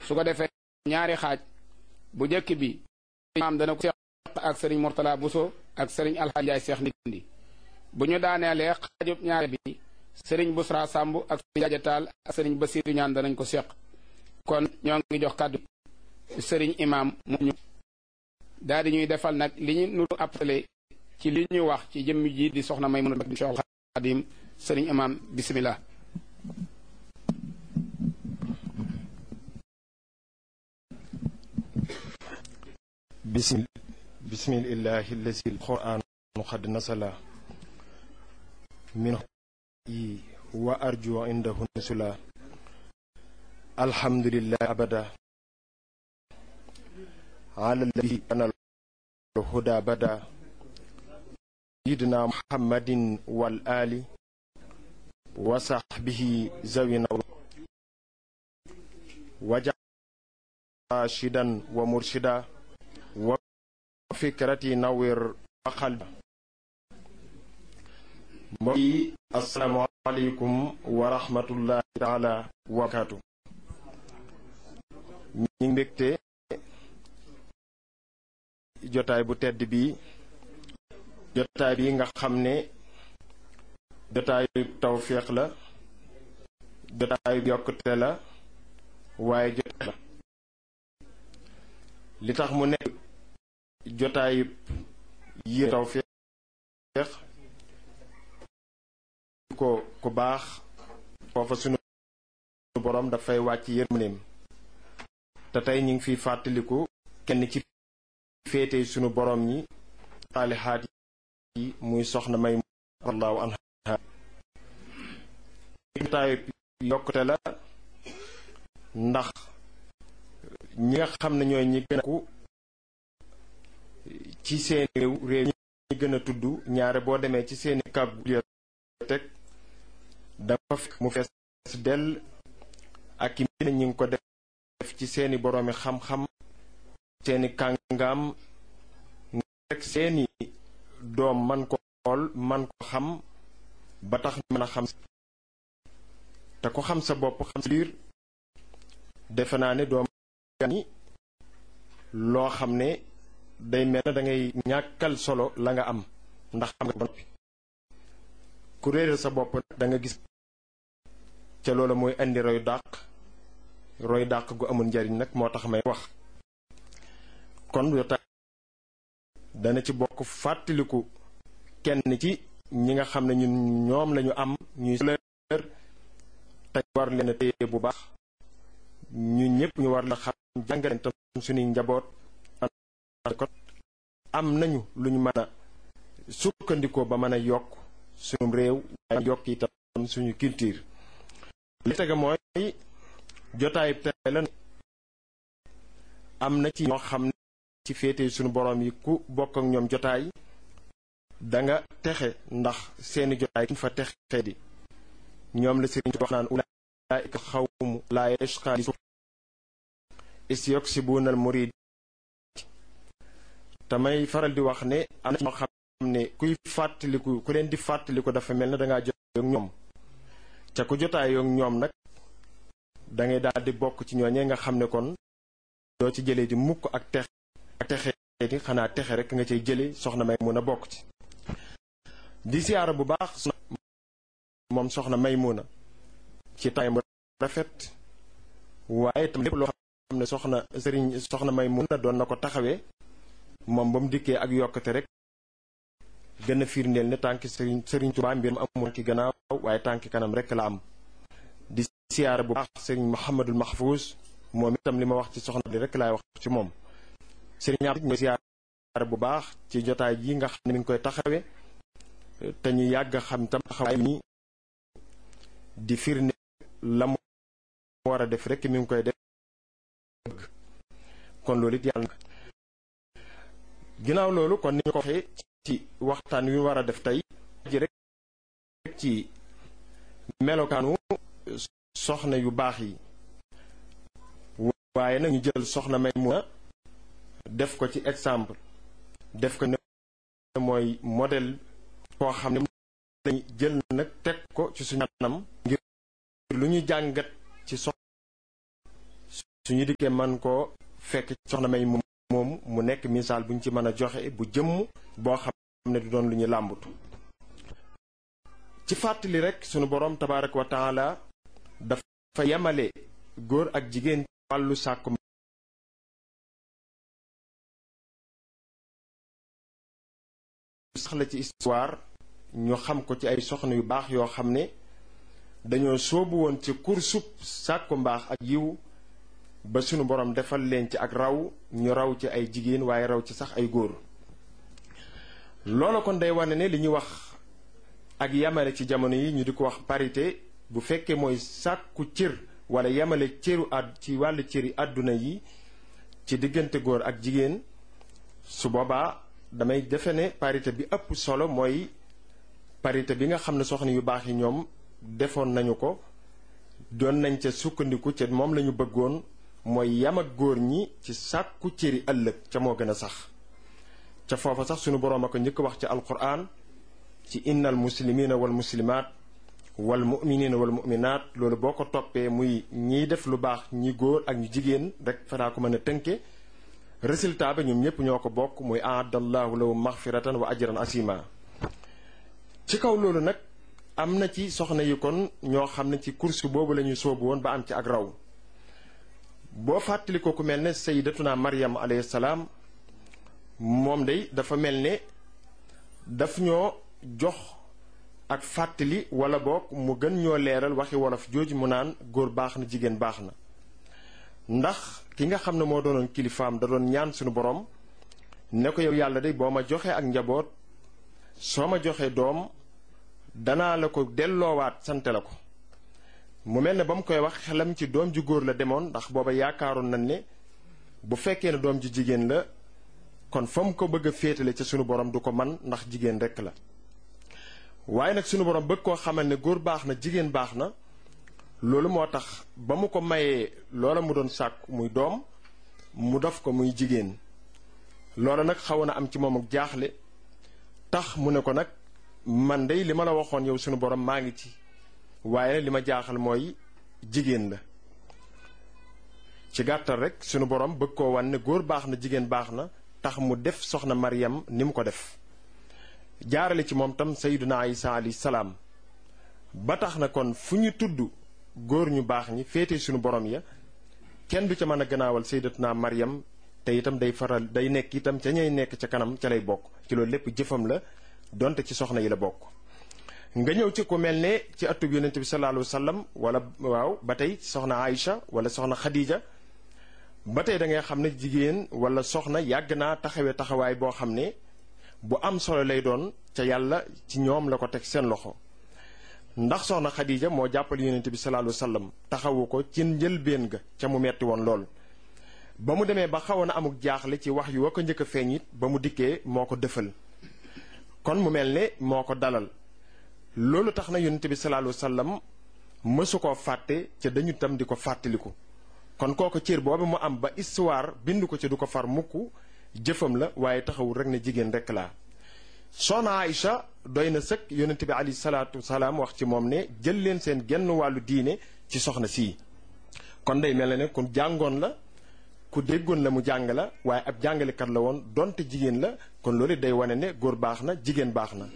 su ko defee ñaari xaaj bu njëkk bi imaam dana ko seq ak sëriñ Mourtala Bousso ak sëriñ Alxaaji Njaay Seex Ndindi bu ñu daaneelee xaajub ñaari bi sëriñ Busra Samb ak sëriñ Jaaja Taal ak sëriñ Basiiru Ñaan danañ ko seq kon ñoo ngi jox kàddu sëriñ imaam mu ñu daal di ñuy defal nag li ñu nuru appelé ci li ñu wax ci jëmm ji di soxna Maymuna di Cheikhul Xadim sëriñ imaam bismillah bismillahi allazi alquran qad nasala min wa arju indahu nusula alhamdulillah abada ala alladhi ana الهدى بدا سيدنا محمد والآل وصحبه زوينا وجعل راشدا ومرشدا وفكرتي نور وقلبا السلام عليكم ورحمة الله تعالى وبركاته ñi mbégte jotaay bu tedd bi jotaay bi nga xam ne jotaayu tawféex la jotaayu yokkute la waaye jotaay la li tax mu nekk jotaayu yi tawféex ko ku baax foofa sunu borom dafay wàcc yërmandeem te tey ñu ngi fiy fàttaliku kenn ci féete sunu borom ñi saalihaat yi muy soxna may radiyallahu anha jotaayu yokkute la ndax ñi nga xam ne ñooy ñi gën a ku ci seeni réew ñi gën a tudd ñaare boo demee ci seeni bibliothèque dafa fekk mu fees dell ak i mbind ñi ngi ko def ci seeni boroomi xam-xam seeni kàngaam rek seeni doom man ko xool man ko xam ba tax mën a xam te ko xam sa bopp xam sa biir defe naa ne doom ni loo xam ne day mel na da ngay ñàkkal solo la nga am ndax xam nga ba noppi ku réeral sa bopp da nga gis ca loola mooy indi roy dàq gu amul njariñ nag moo tax may wax kon jotaay dana ci bokk fàttaliku kenn ci ñi nga xam ne ñun ñoom lañu am ñuy leer te war leen a téye bu baax ñu ñëpp ñu war la xam jàngale tam suñuy njaboot kon am nañu lu ñu mën a sukkandikoo ba mën a yokk suñu réew waaye yokk itam suñu culture li tege mooy jotaay tey la am na ci ñoo xam ne ci féete suñu borom yi ku bokk ak ñoom jotaay danga texe ndax seeni jotaay kuñ fa texe di ñoom la sëriñ wax naan ulaa'ika xawmu laa yashqaa isyuksibuna al murid tamay faral di wax ne am na ñoo xam ne kuy fàttaliku ku leen di fàttaliku dafa mel ne dangaa jotaay ak ñoom ca ku jotaay ak ñoom nag dangay daal di bokk ci ñooñee nga xam ne kon doo ci jëlee di mukk ak texe di xanaa texe rek nga cay jële soxna Maymuna bokk ci di siyaara bu baax moom soxna Maymuna ci tay mu rafet waaye tam lépp loo xam ne soxna Maymuna doon na ko taxawee moom ba mu dikkee ak yokkate rek gën a firndeel ne tànki sëriñ Tuubaa mbir mu amul ki gannaaw waaye tànki kanam rek la am di siyaara bu baax sëriñ Muhammadul Mahfouz moom itam li ma wax ci soxna di rek laay wax ci moom sëriñ Abdou ñu siyaara bu baax ci jotaay ji nga xam ne mi ngi koy taxawee te ñu yàgg xam tam taxawaay ni di firnde la mu war a def rek mi ngi koy def kon loolu it yàlla ginnaaw loolu kon ni ñu ko waxee ci waxtaan wi war a def tey ji rek ci melokaanu soxna yu baax yi waaye nag ñu jël soxna Maymuna def ko ci exemple def ko ne mooy modèle koo xam ne lañu jël nag teg ko ci suñu anam ngir lu ñu jàngat ci suñu dikkee man ko fekk soxna May moom mu nekk misaal buñ ci mën a joxe bu jëmm boo xam ne du doon lu ñu làmbatu. ci fàttali rek sunu borom tabaaraka wa taala dafa yemale góor ak jigéen ci wàllu sàkku sax la ci histoire ñu xam ko ci ay soxna yu baax yoo xam ne dañoo soobu woon ci kursub sàkku mbaax ak yiw ba sunu borom defal leen ci ak raw ñu raw ci ay jigéen waaye raw ci sax ay góor. loolu kon day wane ne li ñuy wax ak yamale ci jamono yi ñu di ko wax parité bu fekkee mooy sàkku cër wala yamale cëru ci wàllu cëri àdduna yi ci diggante góor ak jigéen su boobaa damay defe ne parité bi ëpp solo mooy parité bi nga xam ne soxna yu baax yi ñoom defoon nañu ko doon nañ ca sukkandiku ca moom lañu bëggoon mooy yam ak góor ñi ci sàkku cëri ëllëg ca moo gën a sax ca foofa sax sunu boroom a ko njëkk wax ci alquran ci innal muslimina wal muslimaat wal muminina wal muminaat loolu boo ko toppee muy ñiy def lu baax ñi góor ak ñu jigéen rek fanaa ko mën a tënke résultat ba ñoom ñëpp ñoo ko bokk muy aadallahu lahum maxfiratan wa ajran asima. ci kaw loolu nag am na ci soxna yi kon ñoo xam ne ci course boobu la ñuy soobu woon ba am ci ak raw boo fàttali ko ku mel ne sayyidatuna Maryam alayhi salaam moom day dafa mel ne daf ñoo jox ak fàttali wala boog mu gën ñoo leeral waxi wolof jooju mu naan góor baax na jigéen baax na ndax ki nga xam ne moo doonoon kilifaam da doon ñaan suñu borom ne ko yow yàlla day boo ma joxee ak njaboot soo ma joxee doom danaa la ko delloowaat sante la ko mu mel ne ba mu koy wax xelam ci doom ju góor la demoon ndax booba yaakaaroon nañ ne bu fekkee ne doom ju jigéen la kon fa mu ko bëgg a féetale ca sunu borom du ko man ndax jigéen rekk la waaye nag sunu borom bëgg koo xamal ne góor baax na jigéen baax na loolu moo tax ba mu ko mayee loola mu doon sàkku muy doom mu def ko muy jigéen loola nag xawoon na am ci moom ak jaaxle tax mu ne ko nag man dey li ma la waxoon yow sunu borom maa ngi ci waaye li ma jaaxal mooy jigéen la ci gàttal rek sunu borom bëgg koo wan ne góor baax na jigéen baax na tax mu def soxna Maryam ni mu ko def jaarale ci moom tam sayyiduna Isa alayhi salaam ba tax na kon fu ñu tudd góor ñu baax ñi féete sunu borom ya kenn du ca mën a gannaawal sayyidatuna Maryam te itam day nekk itam ca ñay nekk ca kanam ca lay bokk ci loolu lépp jëfam la donte ci soxna yi la bokk. nga ñëw ci ku mel ne ci atub yonent bi sallallahu alayhi wa sallam wala waaw ba tey soxna Aïcha wala soxna Khadija ba tey da ngay xam ne jigéen wala soxna yàgg naa taxawee taxawaay boo xam ne bu am solo lay doon ca yàlla ci ñoom la ko teg seen loxo ndax soxna Khadija moo jàppale yonent bi sallallahu alayhi wa sallam taxawu ko ci njëlbéen ga ca mu metti woon lool. ba mu demee ba xawoon a amuk jaaxle ci wax yu wa ko njëkk a feeñ it ba mu dikkee moo ko dëfal kon mu mel ne moo ko dalal loolu tax na yonent bi sallallahu alayhi wa sallam mësu koo fàtte ca dañu tam di ko fàttaliku kon kooku cër boobu mu am ba histoire bind ko ci du ko far mukk jëfam la waaye taxawul rek ne jigéen rek laa. soxna Aïcha doy na sëkk yonent bi alayhi salaatu wasalaam wax ci moom ne jël leen seen genn wàllu diine ci soxna sii kon day mel ne ku jàngoon la ku déggoon la mu jàng la waaye ab jàngalekat la woon donte jigéen la kon loolu day wane ne góor baax na jigéen baax na.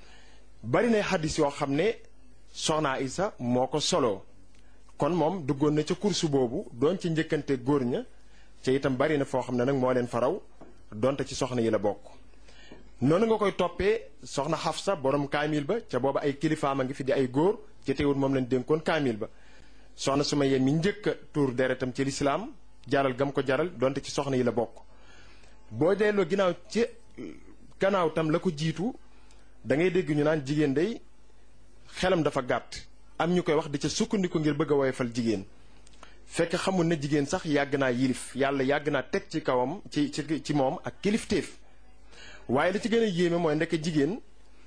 bari na xaddis yoo xam ne soxna Aïcha moo ko soloo kon moom duggoon na ca kursu boobu doon ci njëkkante góor ña ca itam bari na foo xam ne nag moo leen faraw donte ci soxna yi la bokk. noonu nga koy toppee soxna Xafsa borom kaamil ba ca booba ay kilifaam a ngi fi di ay góor ci teewul moom leen dénkoon kaamil ba soxna Sumayya mi njëkk a tuur deretam ci lislaam jaral gam ko jaral donte ci soxna yi la bokk. boo delloo ginnaaw ci gannaaw tam la ko jiitu da ngay dégg ñu naan jigéen day xelam dafa gàtt am ñu koy wax di ca sukkandiku ngir bëgg a woyofal jigéen fekk xamul ne jigéen sax yàgg naa yilif yàlla yàgg naa teg ci kawam ci moom ak kilifteef waaye li ci gën a yéeme mooy ndekk jigéen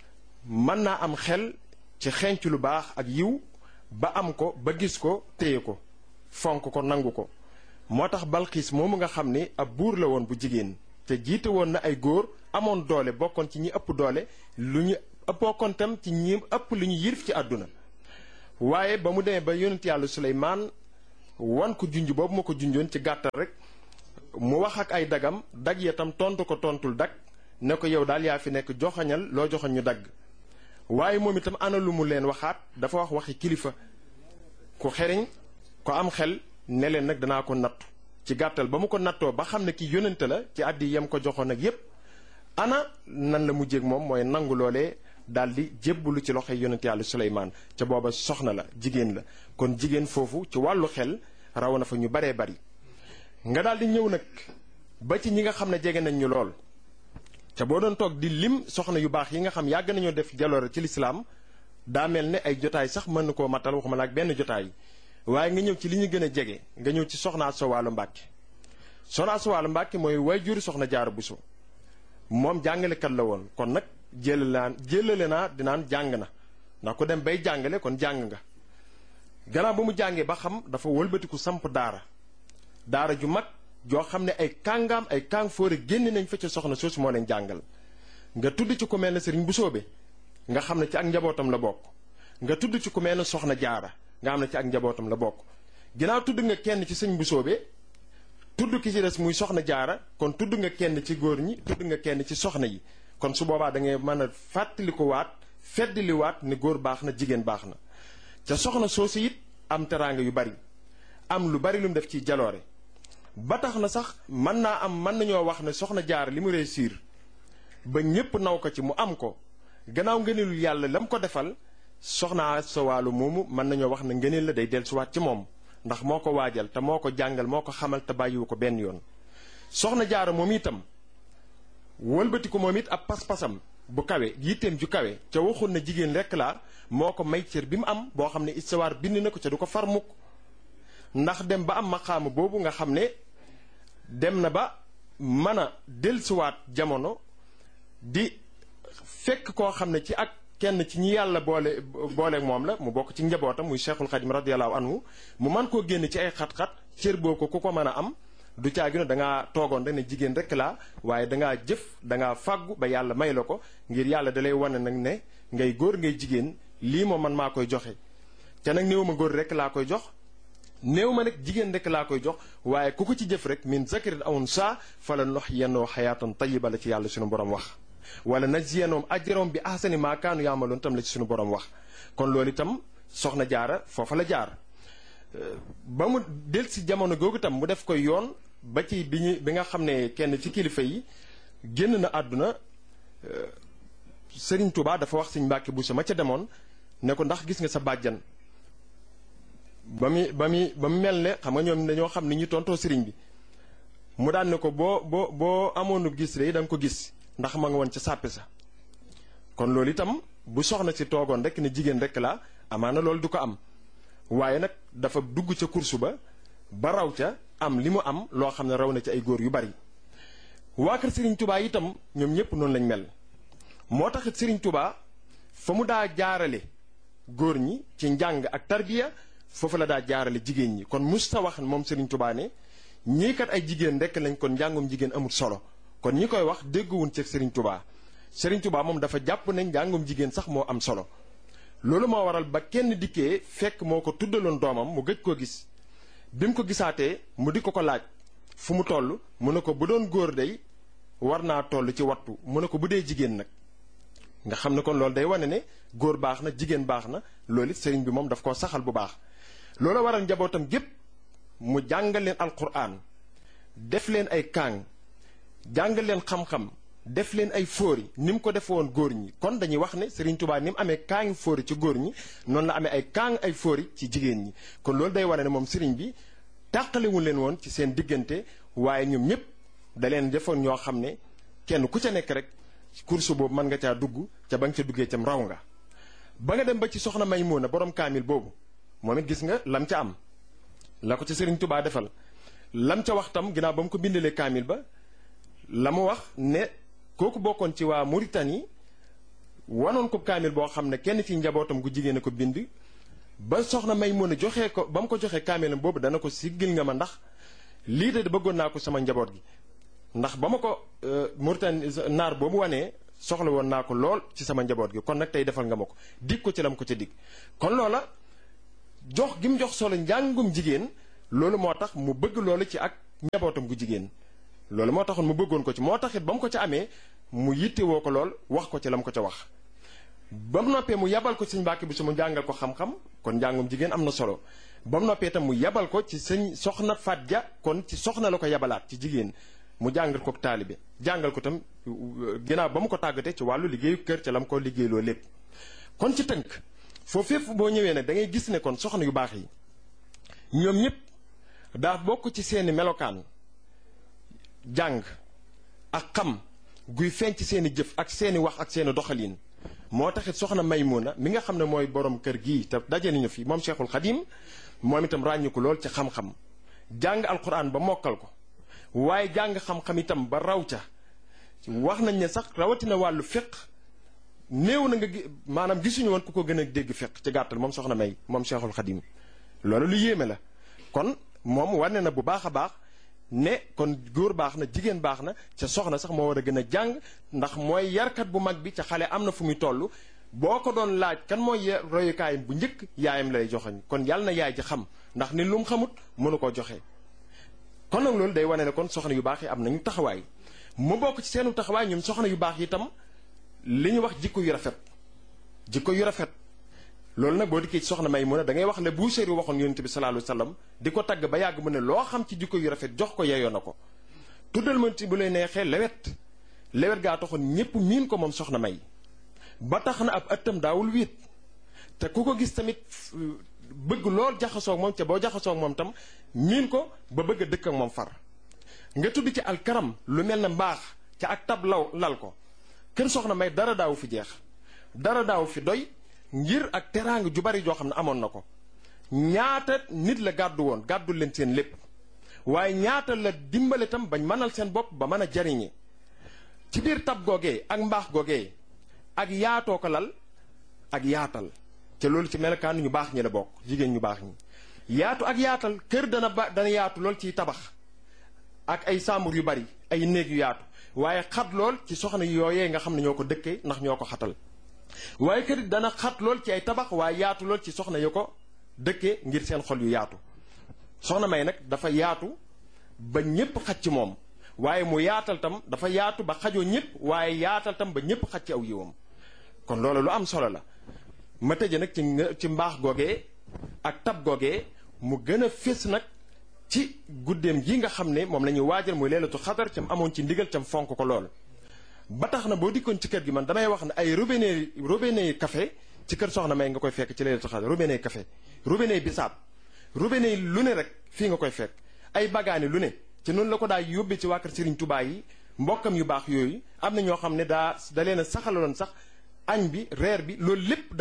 mën naa am xel ci xenc lu baax ak yiw ba am ko ba gis ko téye ko fonk ko nangu ko moo tax Balxiis moomu nga xam ne ab buur la woon bu jigéen te jiite woon na ay góor amoon doole bokkoon ci ñi ëpp doole lu ñu bokkoon tam ci ñi ëpp lu ñu yilif ci àdduna waaye ba mu demee ba yonent yàlla Suleymaan wan ko junj boobu ma ko junjoon ci gàttal rek mu wax ak ay dagam dag ya tam tontu ko tontul dag ne ko yow daal yaa fi nekk joxañal loo joxañ ñu dagg. waaye moom itam ana lu mu leen waxaat dafa wax waxi kilifa ku xeriñ ko am xel ne leen nag danaa ko nattu ci gàttal ba mu ko nattoo ba xam ne ki yónnante la ci àddi yam ko joxoon ak yépp ana nan la mujjéeg moom mooy nangu loolee daal di jébbalu ci loxoy yónnante yàlla Suleymaan ca booba soxna la jigéen la kon jigéen foofu ci wàllu xel raw na fa ñu baree bari nga daal di ñëw nag ba ci ñi nga xam ne jege nañ ñu lool ca boo doon toog di lim soxna yu baax yi nga xam yàgg nañoo def jaloore ci lislaam daa mel ne ay jotaay sax mën na koo matal waxuma la ak benn jotaay waaye nga ñëw ci li ñu gën a jege nga ñëw ci soxna Asta Walo Mbàkke soxna Asta Walo Mbàkke mooy waajur soxna Jaara Buso moom jàngalekat la woon kon nag jëlale naa dinaan jàng na ndax ku dem bay jàngale kon jàng nga gannaaw ba mu jàngee ba xam dafa wëlbatiku samp daara ju mag joo xam ne ay kàngaam ay kàng fóore génn nañ fa ca soxna soosu moo leen jàngal nga tudd ci ku mel ne sëriñ Busoobe nga xam ne ci ak njabootam la bokk nga tudd ci ku mel ne soxna Jaara nga xam ne ci ak njabootam la bokk ginnaaw tudd nga kenn ci sëñ Busoobe tudd ki ci des muy soxna Jaara kon tudd nga kenn ci góor ñi tudd nga kenn ci soxna yi kon su boobaa da ngay mën a fàttali ko waat feddali waat ne góor baax na jigéen baax na ca soxna soosu it am teraanga yu bari am lu bari lu mu def ci jaloore ba tax na sax mën nañoo wax ne soxna Jaara li mu réussir ba ñépp naw ko ci mu am ko gannaaw ngëneelul yàlla la mu ko defal soxna Asta Walo moomu mën nañoo wax ne ngëneel la day dellusiwaat ci moom ndax moo ko waajal te moo ko jàngal moo ko xamal te bàyyiwu ko benn yoon soxna Jaara moom itam wëlbati ko moom it ab pas-pasam bu kawe yitteem ju kawe ca waxul na jigéen rekk laa moo ko may cër bi mu am boo xam ne istawaar bind na ko ca du ko far mukk ndax dem ba am maqaama boobu nga xam ne dem na ba mën a dellusiwaat jamono di fekk koo xam ne ci ak kenn ci ñi yàlla booleeg moom la mu bokk ci njabootam muy Cheikhul Khadim radiyallahu anhu mu mën koo génn ci ay xat-xat cër boo ko ku ko mën a am du caagino dangaa toogoon rek ne jigéen rek laa waaye dangaa jëf dangaa fàggu ba yàlla may la ko ngir yàlla dalay wane nag ne ngay góor ngay jigéen lii moom man maa koy joxe te nag néew ma góor rek laa koy jox néew ma nag jigéen rek laa koy jox waaye ku ko ci jëf rek min zakarin aw unsaa fala nuhyiyannahu hayaatan tayyiba la ci yàlla suñu borom wax wala najziyannahum ajrahum bi ahsani maa kaanu ya'maluun tam la ci suñu borom wax kon loolu itam soxna Jaara foofa la jaar ba mu del si jamono googu itam mu def koy yoon ba ci bi nga xam ne kenn ci kilifa yi génn na àdduna Sëriñ Tuubaa dafa wax Sëriñ Mbàkke Buso ma ca demoon ne ko ndax gis nga sa bàjjan ba mu mel ne xam nga ñoom dañoo xam ni ñu tontoo sëriñ bi mu daan ne ko boo amoonu gis de da nga ko gis ndax ma nga woon ca sàppe sa kon loolu itam bu soxna si toogoon rek ne jigéen rek la amaana loolu du ko am waaye nag dafa dugg ca kursu ba raw ca am li mu am loo xam ne raw na ci ay góor yu bari waa kër Sëriñ Tubaa itam ñoom ñépp noonu lañ mel moo taxit Sëriñ Tubaa fa mu daa jaarale góor ñi ci njàng ak tarbiya foofu la daa jaarale jigéen ñi kon musta wax moom Sëriñ Tubaa ne ñii kat ay jigéen rekk lañ kon njàngum jigéen amul solo kon ñi koy wax dégguwuñ ci Sëriñ Tubaa Sëriñ Tubaa moom dafa jàpp ne njàngum jigéen sax moo am solo loolu moo waral ba kenn dikkee fekk moo ko tuddaloon doomam mu gëj koo gis bi mu ko gisaatee mu di ko laaj fu mu toll mu ne ko bu doon góor day war naa toll ci wattu mu ne ko bu dee jigéen nag nga xam ne kon loolu day wane ne góor baax na jigéen baax na loolu it sëriñ bi moom daf koo saxal bu baax loolu waral njabootam gépp mu jàngal leen alquran def leen ay kaang jàngal leen xam-xam def leen ay fóori ni mu ko defe woon góor ñi kon dañuy wax ne Sëriñ Tubaa ni mu amee kaangi fóori ci góor ñi noonu la amee ay kaang ay fóori ci jigéen ñi kon loolu day wane ne moom sëriñ bi tàqalewul leen woon ci seen diggante waaye ñoom ñëpp da leen defoon ñoo xam ne kenn ku ca nekk rek course boobu mën nga caa dugg ca ba nga ca duggee cam raw nga ba nga dem ba ci soxna Maymuna borom kaamil boobu moom it gis nga lam ca am la ko ca Sëriñ Tubaa defal lam ca wax tam ginnaaw ba mu ko bindalee kaamil ba la mu wax ne kooku bokkoon ci waa Mauritanie wanoon ko kaamil boo xam ne kenn ci njabootam gu jigéen a ko bind ba soxna Maymuna joxee ko ba mu ko joxee kaamilam boobu dana ko siggil nga ma ndax lii de bëggoon naa ko sama njaboot gi ndax ba ma ko Mauritanie naar boobu wanee soxla woon naa ko lool ci sama njaboot gi kon nag tey defal nga ma ko dig ko ci lam ko ca dig kon loola jox gi mu jox solo njàngum jigéen loolu moo tax mu bëgg loolu ci ak njabootam gu jigéen loolu moo taxoon mu bëggoon ko ci moo taxit ba mu ko ca amee mu yittewoo ko lool wax ko ci la mu ko ca wax ba mu noppee mu yabal ko sëñ Mbàkke Buso mu jàngal ko xam-xam kon njàngum jigéen am na solo ba mu noppee itam mu yabal ko ci sëñ soxna Faat Ja kon ci soxna la ko yabalaat ci jigéen mu jàngal ko taalibe jàngal ko tam ginnaaw ba mu ko tàggatee ci wàllu liggéeyu kër ca la mu ko liggéeyloo lépp kon ci tënk foofu fépp boo ñëwee nag da ngay gis ne kon soxna yu baax yi ñoom ñëpp daa bokk ci seeni melokaan jàng ak xam guy feeñ ci seeni jëf ak seeni wax ak seeni doxalin moo taxit soxna Maymuna mi nga xam ne mooy borom kër gii te daje nañu fi moom Cheikhul Khadim moom itam ràññiku lool ci xam-xam jàng alquran ba mokkal ko waaye jàng xam-xam itam ba raw ca wax nañ ne sax rawatina wàllu fiq néew na nga maanaam gisuñu woon ku ko gën a dégg fiq ci gàttal moom soxna May moom Cheikhul Khadim loolu lu yéeme la kon moom wane na bu baax a baax ne kon góor baax na jigéen baax na ca soxna sax moo war a gën a jàng ndax mooy yarkat bu mag bi ca xale am na fu muy toll boo ko doon laaj kan mooy royukaayam bu njëkk yaayam lay joxeñ kon yàlla na yaay ji xam ndax ni lu mu xamut mënu koo joxe. kon nag loolu day wane ne kon soxna yu baax yi am nañu taxawaay mu bokk ci seenu taxawaay ñoom soxna yu baax yi itam li ñu wax jikko yu rafet loolu nag boo dikkee ci soxna Maymuna da ngay wax le Buusiri waxoon yonent bi sallallahu alayhi wasallam di ko tagg ba yàgg mu ne loo xam ci jikko yu rafet jox ko yeyoo na ko tuddal ma ci bu lay neexee lewet gaa taxoon ñépp miin ko moom soxna May ba tax na ab ëttam daawul wiit te ku ko gis tamit bëgg lool jaxasoo ak moom ca boo jaxasoo ak moom tam miin ko ba bëgg a dëkk ak moom far nga tudd ci alkaram lu mel ne mbaax ca ak tab lal ko kër soxna May dara daawu fi jeex dara daawu fi doy ngir ak teraanga ju bari joo xam ne amoon na ko ñaata nit la gàddul leen seen lépp waaye ñaata la dimbale tam bañ mënal seen bopp ba mën a jariñe ci biir tab googee ak mbaax googee ak yaatoo ko lal ak yaatal te loolu ci melokaan ñu baax ñi la bokk jigéen ñu baax ñi yaatu ak yaatal kër dana yaatu lool ciy tabax ak ay saambur yu bari ay néeg yu yaatu waaye xat lool ci soxna yooyee nga xam ne ñoo ko dëkkee ndax ñoo ko xatal waaye kër dana xat lool ci ay tabax waaye yaatu lool ci soxna yu ko dëkkee ngir seen xol yu yaatu soxna May nag dafa yaatu ba ñépp xaj ci moom waaye mu yaatal tam dafa yaatu ba xajoo ñépp waaye yaatal tam ba ñépp xaj ci aw yiwam kon loolu lu am solo la ma tëje nag ci mbaax googee ak tab googee mu gën a fés nag ci guddeem gi nga xam ne moom la ñuy waajal muy leelatu xadar cam amoon ci ndigal cam fonk ko lool ba tax na boo dikkoon ci kër gi man damay wax ne ay robinet café ci kër soxna May nga koy fekk ci leelatu xadar robinet café robinet bisaab robinet lu ne rek fii nga koy fekk ay bagaani lu ne ci noonu la ko daa yóbbee ci waa kër Serigne Touba yi mbokkam yu baax yooyu am na ñoo xam ne da leen a saxaloon sax añ bi reer bi loolu lépp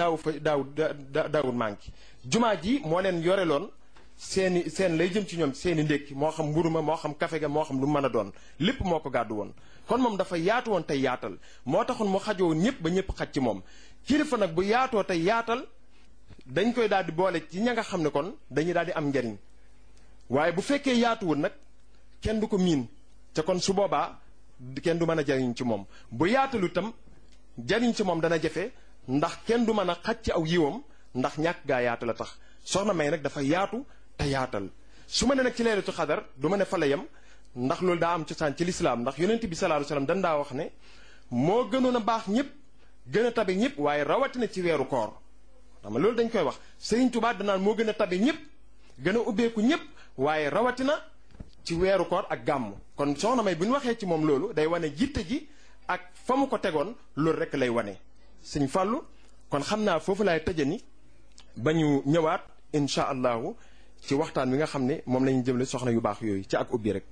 daawul manqué jumaa ji moo leen yoreloon seen lay jëm ci ñoom seeni ndékki moo xam mburu ma moo xam kafe ga moo xam lu mën a doon lépp moo ko gàddu woon kon moom dafa yaatu woon tey yaatal moo taxoon mu xajoo ñëpp ba ñëpp xaj ci moom kilifa nag bu yaatoo tey yaatal dañ koy daal di boole ci ña nga xam ne kon dañuy daal di am njariñ waaye bu fekkee yaatuwul nag kenn du ko miin te kon su boobaa kenn du mën a jariñ ci moom bu yaatalu itam jariñ ci moom dana jafe ndax kenn du mën a xaj ci aw yiwam ndax ñàkk gaa yaatu la tax soxna May nag dafa yaatu te yaatal su ma ne nag ci leelatu xadar du ma ne fa la yem ndax loolu daa am cosaan ci lislaam ndax yonent bi sallallahu alayhi wasallam dañ daa wax ne moo gënoon a baax ñëpp gën a tabe ñëpp waaye rawatina ci weeru koor xam nga loolu dañ koy wax Serigne Touba danaan moo gën a tabe ñëpp gën a ubbeeku ñëpp waaye rawatina ci weeru koor ak gàmm kon soxna May bu ñu waxee ci moom loolu day wane jitte ji ak fa mu ko tegoon loolu rek lay wane Sëñ Fàllu kon xam naa foofu laay tëjani ba ñu ñëwaat incha allahu ci waxtaan wi nga xam ne moom la ñu jëmle soxna yu baax yooyu ci ak ubbi rek.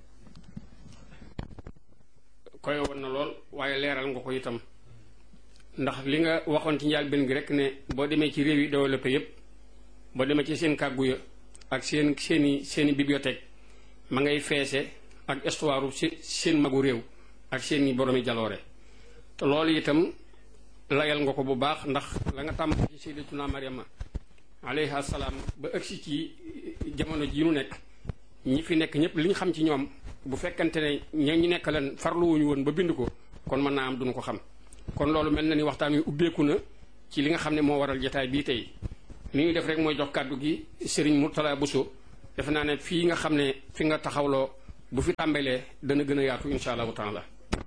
koy woon na lool waaye leeral nga ko itam ndax li nga waxoon ci njaal benn gi rek ne boo demee ci réew yi développé yépp boo demee ci seen kàggu ya ak seeni bibliothèque ma ngay feese ak histoire seen magu réew ak seeni boroomi jaloore te loolu itam layal nga ko bu baax ndax la nga tàmm ci Sayyidatuna Maryama alayha salaam ba ëgsi ci jamono ji nu nekk ñi fi nekk ñëpp li ñu xam ci ñoom bu fekkante ne ñu nekk leen farluwuñu woon ba bind ko kon mën naa am duñu ko xam kon loolu mel na ni waxtaan wi ubbeeku na ci li nga xam ne moo waral jotaay bii tey li ñuy def rek mooy jox kàddu gi Serigne Mourtala Bousso defe naa ne fii nga xam ne fi nga taxawloo bu fi tàmbalee dana gën a yaatu insha allahu taala.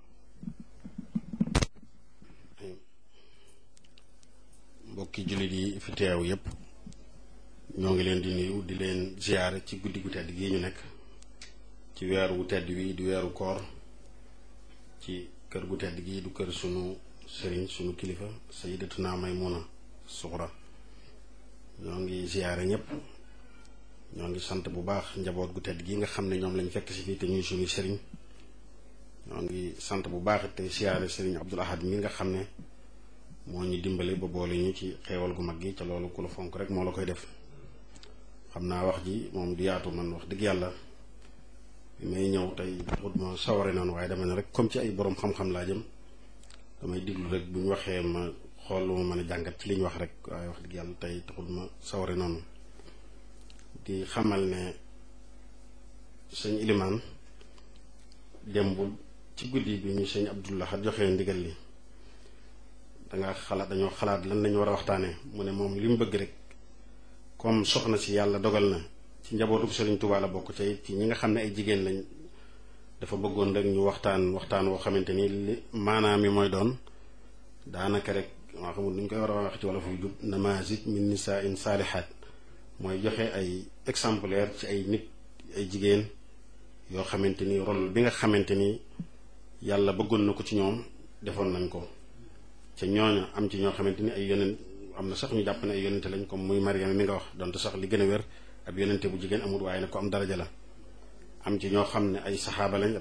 mbokki jullit yi fi teew yépp ñoo ngi leen di nuyu di leen ziyaare ci guddi gu tedd gii ñu nekk ci weeru wu tedd wi di weeru koor ci kër gu tedd gii du kër sunu sëriñ sunu kilifa sayyidatuna Maymuna Suxra ñoo ngi ziyaare ñépp ñoo ngi sant bu baax njaboot gu tedd gii nga xam ne ñoom lañ fekk si fii te ñuy suñu sëriñ ñoo ngi sant bu baax te ziyaare sëriñ Abdul Ahad mi nga xam ne moo ñu dimbale ba boole ñu ci xeewal gu mag gi ca loolu ku la fonk rek moo la koy def. xam naa wax ji moom du yaatu, man wax dëgg yàlla bi may ñëw tey taxut ma saware noonu, waaye dama ne rek comme ci ay borom xam-xam laa jëm damay diglu rek bu ñu waxee ma xool lu ma mën a jàngat ci li ñu wax rek, waaye wax dëgg yàlla tey taxut ma saware noonu. di xamal ne sëñ Ilimaan démbul ci guddi bi ñu sëñ Abdullah joxe ndigal li dañoo xalaat lan lañu war a waxtaanee. mu ne moom li mu bëgg rek comme soxna si yàlla dogal na ci njabootu Sëriñ Tuubaa la bokk ci ñi nga xam ne ay jigéen lañ, dafa bëggoon rek ñu waxtaan woo xamante ni li maanaam mi mooy doon daanaka rek maa xamul nu ñu koy war a wax ci wala fu jub namaazij min nisaa'in saalihaat, mooy joxe ay exemplaire ci ay nit ay jigéen yoo xamante ni rôle bi nga xamante ni yàlla bëggoon na ko ci ñoom defoon nañ ko. ca ñooñu am ci ñoo xamante ni ay yonent, am na sax ñu jàpp ne ay yonente lañ comme muy Mariama mi nga wax, donte sax li gën a wér ab yonente bu jigéen amul, waaye nag ko am daraja la. am ci ñoo xam ne ay saxaaba lañ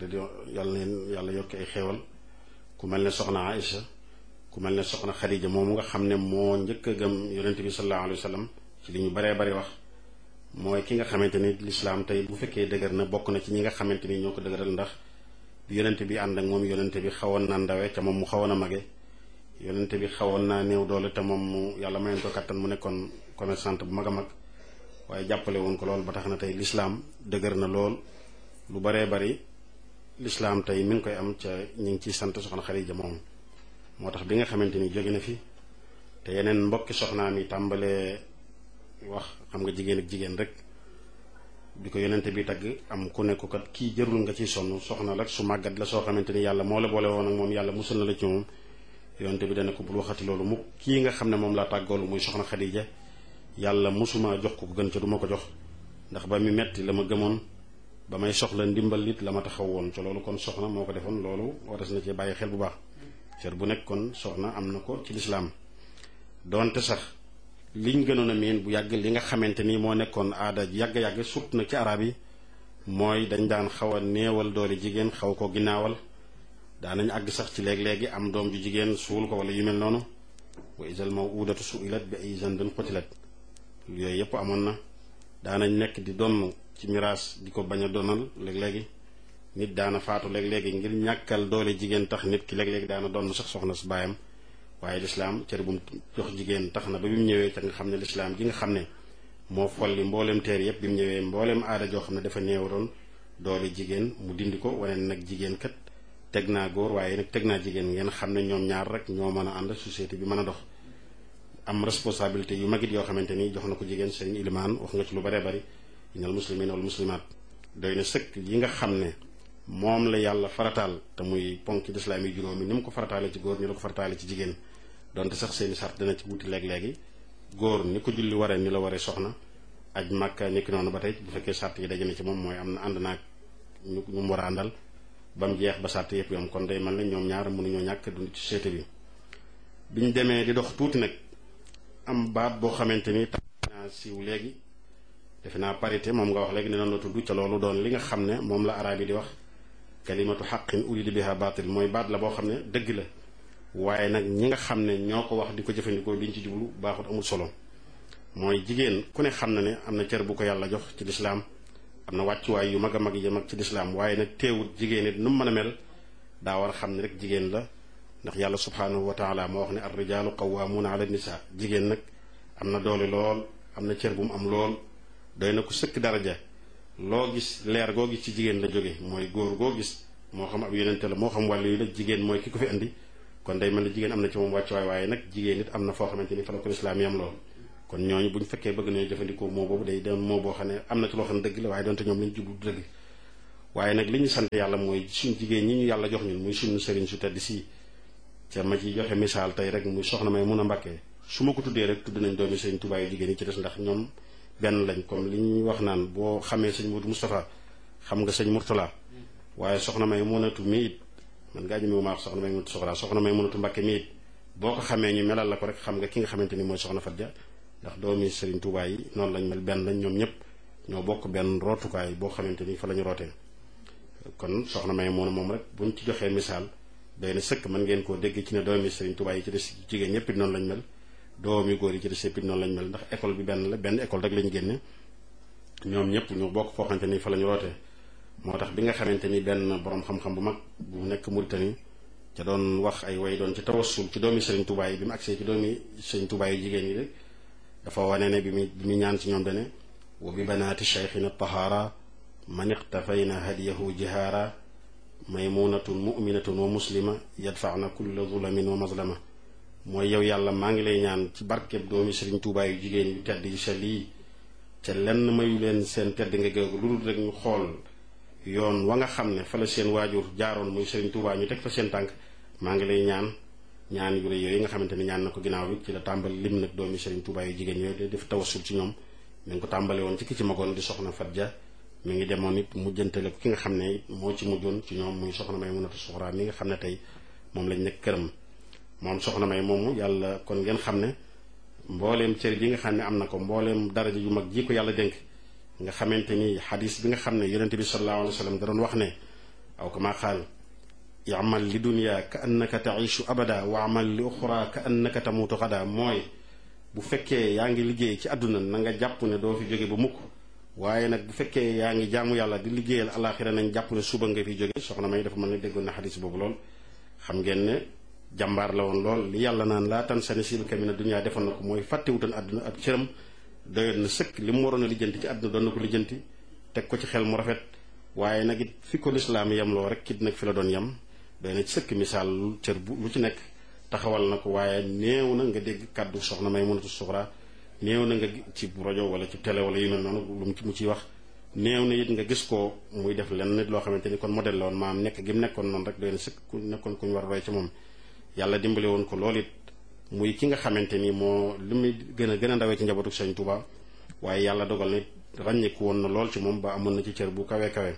yàlla yokk ay xéewal, ku mel ne soxna Aïcha, ku mel ne soxna Xadija moomu nga xam ne moo njëkk a gëm yonente bi sallallahu alayhi wa sallam ci li ñu baree bari wax. mooy ki nga xamante ni lislaam tey bu fekkee dëgër na bokk na ci ñi nga xamante ni ñoo ko dëgëral, ndax bi yonente bi ànd ak moom yonente bi xawoon naa ndawe ca moom mu xawoon a mage, yonente bi xawoon naa néew doole te moom mu yàlla mayoon ko kattan mu nekkoon commerçante bu mag a mag, waaye jàppale woon ko lool ba tax na tey lislaam dëgër na lool. lu baree bari lislaam tey mi ngi koy am ca ñu ngi ciy sant soxna Xadija moom. moo tax bi nga xamante ni jóge na fi te yeneen mbokki soxnaam yi tàmbalee wax, xam nga jigéen ak jigéen rek, bi ko yonente bi tagg am ku nekk kat kii jërul nga ciy sonn, soxna la su màggat la soo xamante ni yàlla moo la boole woon ak moom, yàlla musul na la ci moom. yonente bi dana ko bul waxati loolu mu kii nga xam ne moom laa tàggoolu muy soxna Xadija, yàlla musuma jox ko gën ca du ma ko jox, ndax ba mi metti la ma gëmoon, ba may soxla ndimbal it la ma taxaw woon ca loolu. kon soxna moo ko defoon, loolu waras na ci bàyyi xel bu baax. cër bu nekk kon soxna am na ko ci lislaam. doonte sax liñ gënoon a miin bu yàgg li nga xamante ni moo nekkoon aada yàgg-yàgg surtout nag ci arab yi, mooy dañ daan xaw a néewal doole jigéen, xaw ko ginnaawal. daanañ àgg sax ci léeg-léegi am doom ju jigéen suul ko wala yu mel noonu. wa isal mawudatu suilat bi ay zanbin qutilat, yooyu yëpp amoon na. daanañ nekk di donn ci miraas di ko bañ a donal léeg-léegi. nit daana faatu léeg-léegi ngir ñàkkal doole jigéen tax nit ki léeg-léegi daana donn sax soxna su baayam. waaye lislaam cër bu mu jox jigéen tax na ba bi mu ñëwee ca nga xam ne lislaam gi nga xam ne moo folli mboolem teer yëpp, bi mu ñëwee mboolem aada joo xam ne dafa néewaroon doole jigéen mu dindi ko, wane nag jigéen kat teg naa góor waaye nag teg naa jigéen, ngeen xam ne ñoom ñaar rek ñoo mën a ànd, société bi mën a dox. am responsabilité yu magit yoo xamante ni jox na ko jigéen. sëñ Ilimaan wax nga ci lu baree bari, innal muslimiina wal muslimaat, doy na sëkk yi nga xam ne moom la yàlla farataal te muy ponk lislaam yi juróomi ni mu ko farataale ci góor ni la ko farataale ci jigéen. donte sax seeni sart dana ci wuti léeg-léegi, góor ni ko julli waree ni la waree soxna, aj Màkka ni ki noonu ba tey bu fekkee sart yi daje na ci moom, mooy am na ànd naag ñu mu war a àndal ba mu jeex ba sart yëpp yom. kon day mel ne ñoom ñaar mënuñoo ñàkk dund ci société bi. biñ demee di dox tuuti nag am baat boo xamante ni tax naa siiw léegi, defe naa parité moom nga wax léegi ne noonu la tudd, ca loolu doon li nga xam ne moom la araab yi di wax kalimatu xaqin urida biha baatil, mooy baat la boo xam ne dëgg la, waaye nag ñi nga xam ne ñoo ko wax di ko jëfandikoo liñ ci jublu baaxut, amul solo. mooy jigéen ku ne xam na ne am na cër bu ko yàlla jox ci lislaam, am na wàccuwaay yu mag a mag yi mag ci lislaam, waaye nag teewut jigéen it nu mu mën a mel daa war a xam ne rek jigéen la. ndax yàlla subhaanahu wa taala moo wax ne ar rijaalu qawwaamuuna ala nisaa, jigéen nag am na doole lool, am na cër bu mu am lool, doy na ko sëkk daraja. loo gis leer goo gis ci jigéen la jóge, mooy góor goo gis moo xam ab yonente la moo xam wàllu yi la, jigéen mooy ki ko fi andi. kon day mel ne jigéen am na ci moom wàccuwaay, waaye nag jigéen it am na foo xamante ni fa la ko lislaam yam lool. kon ñooñu bu ñu fekkee bëgg nañu jëfandikoo moo boobu day doon moo boo xam ne am na ci loo xam ne dëgg la waaye doonte ñoom lañu jublu dëgg waaye nag li ñu sant yàlla mooy suñ jigéen ñi ñu yàlla jox ñun muy suñu sëriñ su tedd si ca ma ci joxe misaal tey rek muy soxna May mun a Mbàkke su ma ko tuddee rek tudd nañ doomi sëriñ Tuubaa yu jigéen yi ci des ndax ñoom benn lañ comme li ñuy wax naan boo xamee sëñ Modou Moustapha xam nga sëñ Mourtala waaye soxna May munatu mi it man ngaa ñëmewu maa wax soxna May munatu soxna May munatu Mbàkke mi it boo ko xamee ñu melal la ko rek xam nga ki nga xamante ni mooy soxna Fatja ndax doomi sëriñ Tuubaa yi noonu lañ mel benn lañ ñoom ñëpp ñoo bokk benn rootukaay boo xamante ni fa la ñu rootee kon soxna May moom rek buñ ci joxee misaal doy na sëkk mën ngeen koo dégg ci ne doomi sëriñ Tuubaa yi ci des jigéen ñëpp it noonu lañ mel doomi góor yi ci des yëpp it noonu lañ mel ndax école bi benn la benn école rek lañ génne ñoom ñëpp ñu bokk foo xamante ni fa la ñu rootee moo tax bi nga xamante ni benn borom xam-xam bu mag bu nekk Mauritanie ca doon wax ay way doon ci tawassul ci doomi sëriñ Tuubaa yi bi mu agsee ci doomi sëriñ Tuubaa yi jigéen yi rek dafa wane ne bi mu ñaan ci ñoom dane wa bi banaati cheikhina tahaara man iqtafayna hadiyahu jihaara maymunatun muminatun wa muslima yadfaana kulla zulamin wa mazlama mooy yow yàlla maa ngi lay ñaan ci barkeb doomi sëriñ Tuubaa yu jigéen yu tedd yu sell yi ca lenn mayu leen seen tedd nga géegu lu dul rek ñu xool yoon wa nga xam ne fa la seen waajur jaaroon muy sëriñ Tuubaa ñu teg fa seen tànk maa ngi lay ñaan yu rëy yooyu nga xamante ni ñaan na ko ginnaaw bi ci la tàmbali lim nag doomi sëriñ Tuubaa yu jigéen yooyu def tawassul ci ñoom mi ngi ko tàmbale woon ci ki ci magoon di soxna Fatja mi ngi demoon it mujjantale ko ki nga xam ne moo ci mujjoon ci ñoom muy soxna May Munatu Suxra mi nga xam ne tey moom lañ nekk këram moom soxna May moomu yàlla kon ngeen xam ne mbooleem cër bi nga xam ne am na ko mbooleem daraja yu mag ji ko yàlla dénk nga xamante ni xadis bi nga xam ne yonente bi sallallahu alayhi wa sallam da doon wax ne aw kama qaal yamal li dunya ka annaka taishu abada wa amal li uxra ka annaka tamutu xada mooy bu fekkee yaa ngi liggéey ci àdduna na nga jàpp ne doo fi jóge ba mukk waaye nag bu fekkee yaa ngi jaamu yàlla di liggéeyal alaxira nañ jàpp ne suba nga fi jóge soxna May dafa mën ne déggoon na xadis boobu lool xam ngeen ne jàmbaar la woon lool li yàlla naan laa tan sani silka mina dunya defoon na ko mooy fàttewutoon àdduna ak cëram doyoon na sëkk li mu waroon a lijjanti ci àdduna doon na ko lijjanti teg ko ci xel mu rafet waaye nag it fi ko lislaam yem loo rek it nag fi la doon yem doy na ci sëkk misaal cër bu lu ci nekk taxawal na ko waaye néew na nga dégg kàddu soxna May Munatu Suxra néew na nga ci rajo wala ci télé wala yu mel noonu lu mu ciy wax néew na it nga gis ko muy def lenn nit loo xamante ni kon modèle la woon maam nekk gi mu nekkoon noonu rek doy na sëkk ku nekkoon ku ñu war a roy ci moom yàlla dimbale woon ko loolu it muy ki nga xamante ni moo li muy gën a ndawee ci njabootu Sëriñ Tuubaa waaye yàlla dogal na ràññeeku woon na lool ci moom ba amoon na ci cër bu kawe kawe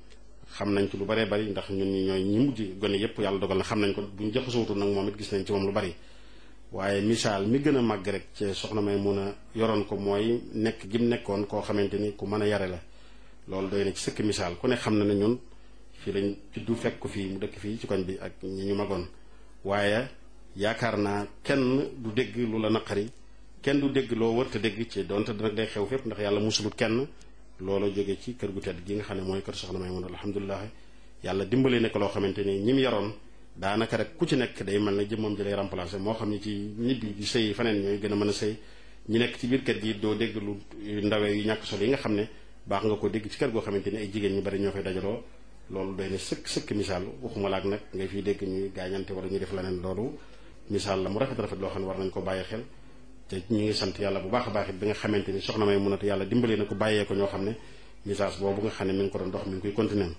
xam nañ ci lu baree bari ndax ñun ñi ñooy ñi mujj gone yépp yàlla dogal na xam nañ ko buñ jaxasootul nag moom it gis nañ ci moom lu bari waaye misaal mi gën a màgg rek ci soxna May mun a yoroon ko mooy nekk gi mu nekkoon koo xamante ni ku mën a yare la loolu doy na ci sëkk misaal ku ne xam na ne ñun fii lañ juddu fekk ko fii mu dëkk fii ci koñ bi ak ñi ñu magoon waaye yaakaar naa kenn du dégg lu la naqari kenn du dégg loo wërta dégg ci donte nag day xew fépp ndax yàlla musulut kenn loolu jóge ci kër gu tedd gi nga xam ne mooy kër soxna May mun alhamdulilah yàlla dimbale ne ko loo xamante ni ñi mu yaroon daanaka rek ku ci nekk day mel ne jëmmam ji lay remplacé moo xam ne ci ñibbi di sëy faneen ñooy gën a mën a sëy ñi nekk ci biir kër gi doo dégg lu ndawee yu ñàkk solo yi nga xam ne baax nga ko dégg ci kër goo xamante ni ay jigéen ñu bari ñoo fay dajaloo loolu doy na sëkk misaal waxuma laak nag ngay fiy dégg ñuy gaañante wala ñuy def leneen loolu misaal la mu rafet loo xam ne war nañ ko bàyyi xel te ñu ngi sant yàlla bu baax a baax it bi nga xamante ni soxna May Munatu yàlla dimbalee na ko bàyyee ko ñoo xam ne message boobu nga xam ne mi ngi ko doon dox mi ngi koy continuer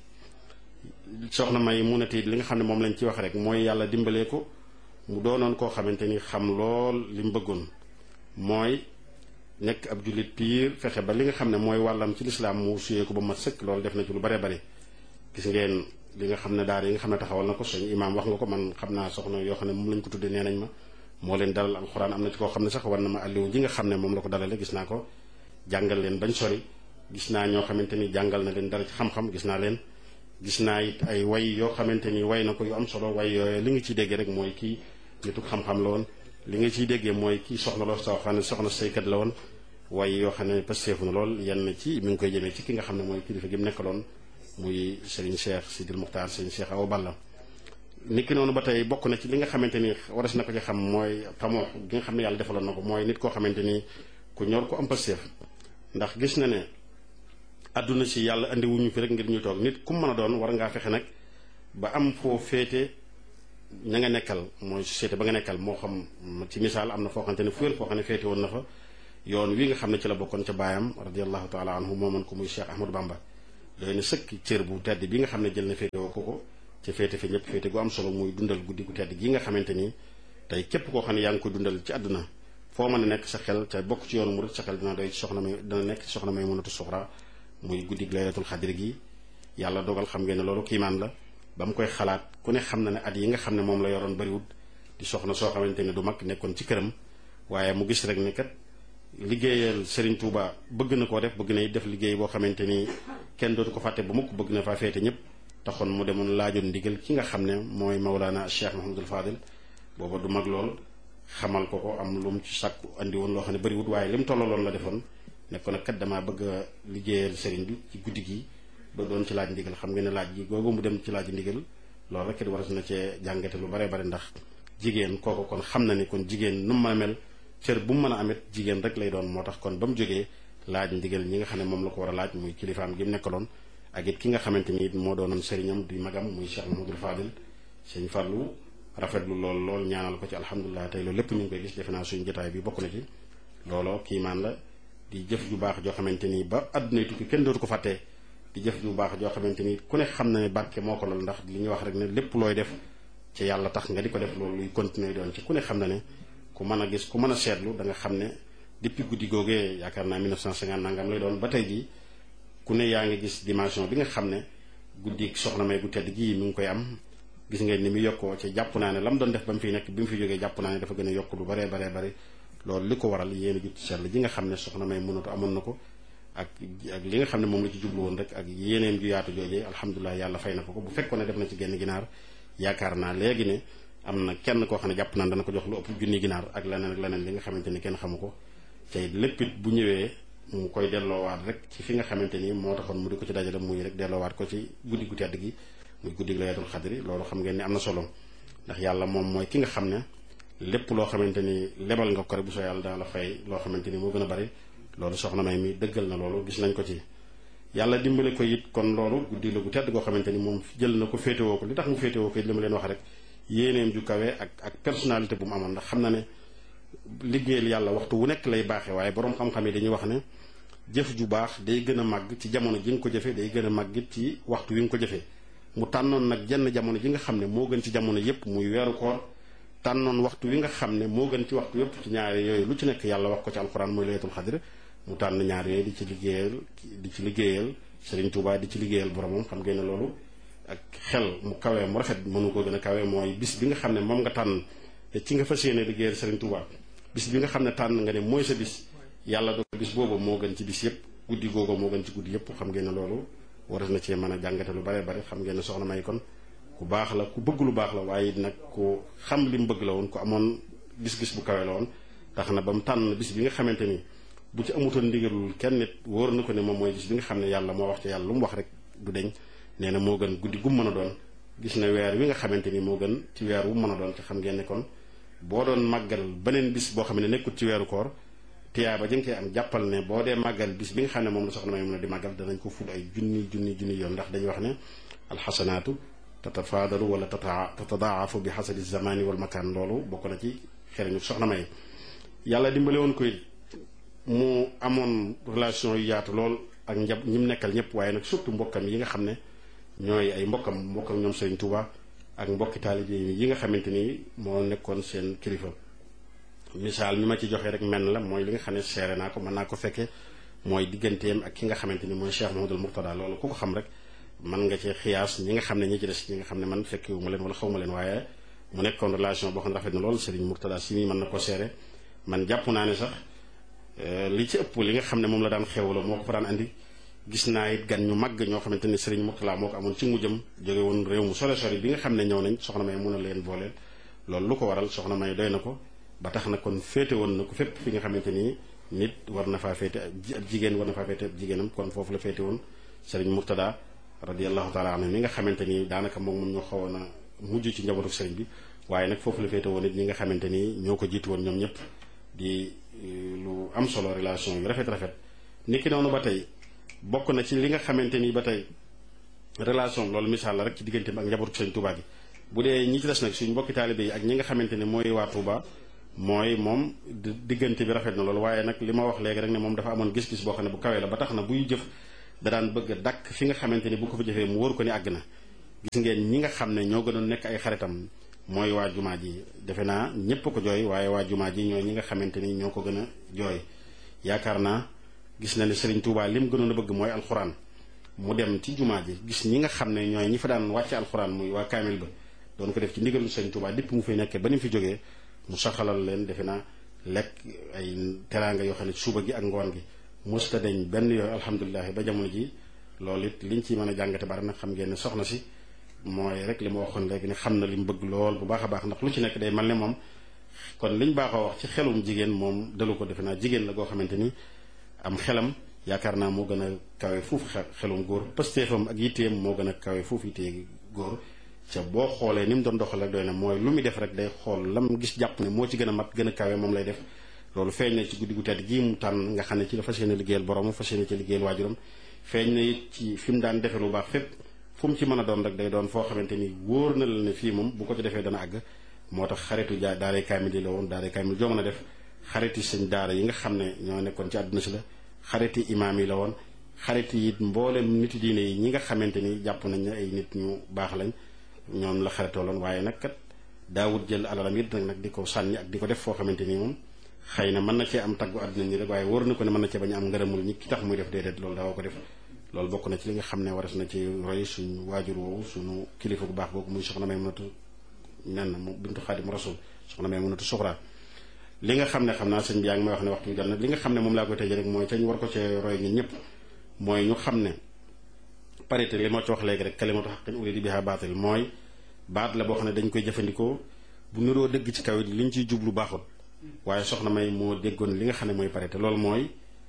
soxna May Munatu it li nga xam ne moom lañ ci wax rek mooy yàlla dimbalee ko mu doonoon koo xamante ni xam lool li mu bëggoon mooy nekk ab jullit piir fexe ba li nga xam ne mooy wàllam ci lislaam mu suyee ko ba mat sëkk loolu def na ci lu bare bare gis ngeen li nga xam ne daara yi nga xam ne taxawal na ko sëñ imaam wax nga ko man xam naa soxna yoo xam ne moom lañ ko tuddee nee nañ ma moo leen dalal alxuraan am na ci koo xam ne sax war na ma àlliwu ji nga xam ne moom la ko dalale gis naa ko jàngal leen bañ sori gis naa ñoo xamante ni jàngal na leen dara ci xam-xam gis naa leen gis naa it ay way yoo xamante ni way na ko yu am solo way yooyu li nga ciy déggee rek mooy kii nitu xam-xam la woon li nga ciy déggee mooy kii soxna loo soo xam ne soxna saykat la woon way yoo xam ne pasteefu na lool yenn ci mi ngi koy jëmee ci ki nga xam ne mooy kilifa gi mu nekkaloon muy Serigne Cheikh Sidil Muxtaar Serigne Cheikh Awa Balla niki noonu ba tey bokk na ci li nga xamante ni waras na ko ci xam mooy tamoo gi nga xam ne yàlla defaloon na ko mooy nit koo xamante ni ku ñor ko am pasteef ndax gis na ne àdduna si yàlla andi wuñu fi rek ngir ñu toog nit ku mën a doon war ngaa fexe nag ba am foo féete ña nga nekkal mooy société ba nga nekkal moo xam ci misaal am na foo xamante ne fu wér foo xam ne féete woon na fa yoon wi nga xam ne ci la bokkoon ca baayam radiallahu taala anhu mooman ko muy Cheikh Ahmadou Bamba doy na sëkk cër bu tedd bi nga xam ne jël na féete woo ko ca féete fi ñëpp féete gu am solo muy dundal guddi gu tedd gi nga xamante ni tey képp koo xam ne yaa ngi koy dundal ci àdduna foo mën a nekk sa xel ca bokk ci yoonu murid sa xel dina doy ci dana nekk ci soxna Maymunatu Suxra muy guddi laylatul xadri gi yàlla dogal xam ngeen ne loolu kiimaan la ba mu koy xalaat ku ne xam na ne at yi nga xam ne moom la yoroon bariwut di soxna soo xamante ne du mag nekkoon ci këram waaye mu gis rek ne kat liggéeyal Serigne Touba bëgg na koo bëgg na def liggéey boo xamante ni kenn dootu ko fàtte ba mukk bëgg na faa féete ñëpp taxoon mu demoon laajoon ndigal ki nga xam ne mooy Mawlana Cheikh Mouhamadul Fadil booba du mag lool xamal ko am lu mu ci sàkku andi woon loo xam ne bariwut waaye li mu tollaloon la defoon nekkoon nag kat damaa bëgg a liggéeyal Serigne bi ci guddi gi ba doon ci laaj ndigal xam nga ne laaj gi googu mu dem ci laaj ndigal loolu rek it war na cee jàngate lu bare bare ndax jigéen kooku kon xam na ni kon jigéen nu mu mën a mel cër bu mu mën a amit jigéen rek lay doon moo tax kon ba mu jógee laaj ndigal ñi nga xam ne moom la ko war a laaj muy kilifaam gi mu nekkaloon ak it ki nga xamante ni it moo doonoon sëriñam di magam muy Cheikh Mouhamadoul Fadil sëñ Fallou rafetlu lool ñaanal ko ci alhamdulilah tey loolu lépp ñu ngi koy gis defe naa suñu jotaay bi bokk na ci looloo kiimaan la di jëf ju baax joo xamante ni ba àdduna tukki kenn dootu ko fàttee di jëf ju baax joo xamante ni ku ne xam na ne barke moo ko lool ndax li ñuy wax rek ne lépp looy def ci yàlla tax nga di ko def loolu luy continuer doon ci ku ne xam na ne ku mën a gis ku mën a seetlu da nga xam ne depuis guddi googee yaakaar naa 1950 nangam lay doon ba tey jii ku ne yaa ngi gis dimension bi nga xam ne guddi soxna May gu tedd gii mi ngi koy am gis ngeen ni mu yokkoo ci jàpp naa ne la mu doon def ba mu fiy nekk bi mu fi jógee jàpp naa ne dafa gën a yokk lu baree bari loolu li ko waral yéen a jut seetlu ji nga xam ne soxna May mënatu amoon na ko ak li nga xam ne moom la ci jublu woon rek ak yéeneem ju yaatu joojee alhamdulilah yàlla fay na ko bu fekkoon ne def na ci genn ginaar yaakaar naa léegi ne am na kenn koo xam ne jàpp naan dana ko jox lu ëpp junni ginaar ak leneen li nga xamante ni kenn xamu ko tey lépp it bu ñëwee mu koy delloowaat rek ci fi nga xamante ni moo taxoon mu di ko ci dajale muy rek delloowaat ko ci guddi gu tedd gi muy guddi laylatul xadri loolu xam ngeen ni am na solo ndax yàlla moom mooy ki nga xam ne lépp loo xamante ni lebal nga ko rek bu soo yàlla dana la fay loo xamante ni moo gën a bari loolu soxna May mi dëggal na loolu gis nañ ko ci yàlla dimbale ko it kon loolu guddi la gu tedd goo xamante ni moom jël na ko féetewoo ko li tax mu féetewoo ko it li ma leen wax rek yéeneem ju kawe ak personnalité bu mu amoon ndax xam na ne liggéeyal yàlla waxtu wu nekk lay baaxee waaye boroom xam-xam yi dañuy wax ne jëf ju baax day gën a màgg ci jamono ji nga ko jëfee day gën a màgg it ci waxtu wi nga ko jëfee mu tànnoon nag jenn jamono ji nga xam ne moo gën ci jamono yépp muy weeru koor tànnoon waxtu wi nga xam ne moo gën ci waxtu yépp ci ñaari yooyu lu ci nekk yàlla wax ko ci alxuraan mooy laylatul xadr mu tànn ñaar yooyu di ci liggéeyal Serigne Touba di ci liggéeyal boromam xam ngeen ne loolu ak xel mu kawee mu rafet mënu ko gën a kawee mooy bis bi nga xam ne moom nga tànn te ci nga fas yéene liggéeyal Serigne Touba bis bi nga xam ne tànn nga ne mooy sa bis yàlla do bis boobu moo gën ci bis yépp guddi googu moo gën ci guddi yépp xam ngeen ne loolu war na cee mën a jàngate lu bare bare xam ngeen ne soxna May kon ku baax la ku bëgg lu baax la waaye nag ku xam li mu bëgg la woon ku amoon gis-gis bu kawe la woon tax na ba mu tànn bis bi nga xamante ni bu ci amutoon ndigalul kenn nit wóor na ko ne moom mooy bis bi nga xam ne yàlla moo wax ci yàlla lu mu wax rek du deñ nee na moo gën guddi gu mën a doon gis na weer wi nga xamante ni moo gën ci weer wu mën a doon te xam ngeen ne kon boo doon màggal beneen bis boo xam ne nekkut ci weeru koor tiyaaba jëng koy am jàppal ne boo dee màggal bis bi nga xam ne moom la soxna May mën a di màggal danañ ko ful ay junni yoon ndax dañuy wax ne alxasanaatu tatafaadalu wala tatadaafu bi xasabi zamani wal makaan loolu bokk na ci xereñu soxna May yàlla dimbale woon ko mu amoon relation yu yaatu lool ak ñi mu nekkal ñëpp waaye nag surtout mbokkam yi nga xam ne ñooy ay mbokkam ñoom Serigne Touba ak mbokki taalibe yi nga xamante ni moo nekkoon seen kilifa misaal mi ma ci joxee rek menn la mooy li nga xam ne seere naa ko mën naa ko fekke mooy digganteem ak ki nga xamante ni mooy Cheikh Mouhamadoul Mourtada loolu ku ko xam rek mën nga ci xiyaas ñi nga xam ne ñi ci des ñi nga xam ne man fekkewu ma leen wala xaw ma leen waaye mu nekkoon relation boo xam ne rafet na lool Serigne Mourtada si mi mën na ko seere man jàpp naa ne sax li ci ëpp li nga xam ne moom la daan xewloo moo ko fa daan andi gis naa it gan ñu màgg ñoo xamante ni Serigne Mourtada moo ko amoon ci mujjam jóge woon réew mu sore sori bi nga xam ne ñëw nañ soxna May mun a leen booleel loolu lu ko waral soxna May doy na ko ba tax na kon féete woon na ko fépp fi nga xamante ni nit war na faa féete ab jigéen war na faa féete ab jigéenam kon foofu la féete woon Serigne Mourtada radiyallahu taala anhu mi nga xamante ni daanaka moom ñoo xawoon a mujj ci njabootu Serigne bi waaye nag foofu la féete woon it ñi nga xamante ni ñoo ko jiitu woon ñoom ñëpp di lu am solo relation yu rafet niki noonu ba tey bokk na ci li nga xamante ni ba tey relation loolu misaal la rek ci diggante ak njabootu Serigne Touba gi bu dee ñi ci des nag suñ mbokki taalibe yi ak ñi nga xamante ne mooy waa Touba mooy moom diggante bi rafet na loolu waaye nag li ma wax léegi rek ne moom dafa amoon gis-gis boo xam ne bu kawee la ba tax na buy jëf da daan bëgg a dàkk fi nga xamante ni bu ko fa jëfee mu wóor ko ni àgg na. gis ngeen ñi nga xam ne ñoo gënoon nekk ay xaritam mooy waa jumaa ji defe naa ñépp ko jooy waaye waa jumaa ji ñooy ñi nga xamante ni ñoo ko gën a jooy. yaakaar naa gis na ne Serigne Touba lim gënoon a bëgg mooy alxuraan mu dem ci jumaa ji gis ñi nga xam ne ñooy ñi fa daan wàcce alxuraan muy waa kaamil ba doon ko def ci ndigalu Serigne Touba dipp mu fay nekkee ba ni mu fi jógee mu saxalal leen defe naa lekk ay teraanga yoo xam ne suba gi ak ngoon gi musta deñ benn yooyu alhamdulilah ba jamono ji loolu it liñ ci mën a jàngate bari nag xam ngeen ne soxna si mooy rek li ma waxoon léegi ne xam na li mu bëgg lool bu baax a baax ndax lu ci nekk day mel ne moom kon liñ baaxoo wax ci xelum jigéen moom dalu ko defe naa jigéen la goo xamante ni am xelam yaakaar naa moo gën a kawe fuuf xelum góor pëstéefam ak yitteem moo gën a kawe fuuf yittee góor ca boo xoolee ni mu doon doxal rek doy na mooy lu muy def rek day xool lam gis jàpp ne moo ci gën a mat gën a kawe moom lay def loolu feeñ na ci guddi gu tedd gii mu tànn nga xam ne ci la fas yéene liggéeyal borom fas yéene ci liggéeyal waajuram feeñ na it ci fi mu daan defe lu baax fépp fu mu ci mën a doon rek day doon foo xamante ni wóor na la ne fii moom bu ko ci defee dana àgg moo tax xaritu daaray kaamil yi la woon daaray kaamil joo mën a def xariti sëñ daara yi nga xam ne ñoo nekkoon ci àdduna si la xariti imaam yi la woon xariti it mboolem niti diine yi ñi nga xamante ni jàpp nañ ne ay nit ñu baax lañ ñoom la xaritoo loon waaye nag kat daawut jël alalam it nag di ko sànni ak di ko def foo xamante ni moom xëy na mën na cee am taggu àdduna ni rek waaye wóor na ko ne mën na cee bañ a am ngërëmul ñi ki tax muy def déedéet loolu daawoo ko def loolu bokk na ci li nga xam ne waras na ci roy suñu waajur woowu suñu kilifa gu baax googu muy soxna Maymunatu nen mu bintu Xaadim Rasul soxna Maymunatu Suxra li nga xam ne xam naa sëñ bi yaa ngi may wax ne waxtu bi jot na li nga xam ne moom laa koy tëjee rek mooy te ñu war ko cee roy ñun ñëpp mooy ñu xam ne parité li ma ci wax léegi rek kalimatu haqqin urida biha baatil mooy baat la boo xam ne dañ koy jëfandikoo bu niroo dëgg ci kaw it li ñu ciy jublu baaxul waaye soxna May moo déggoon li nga xam ne mooy parité loolu mooy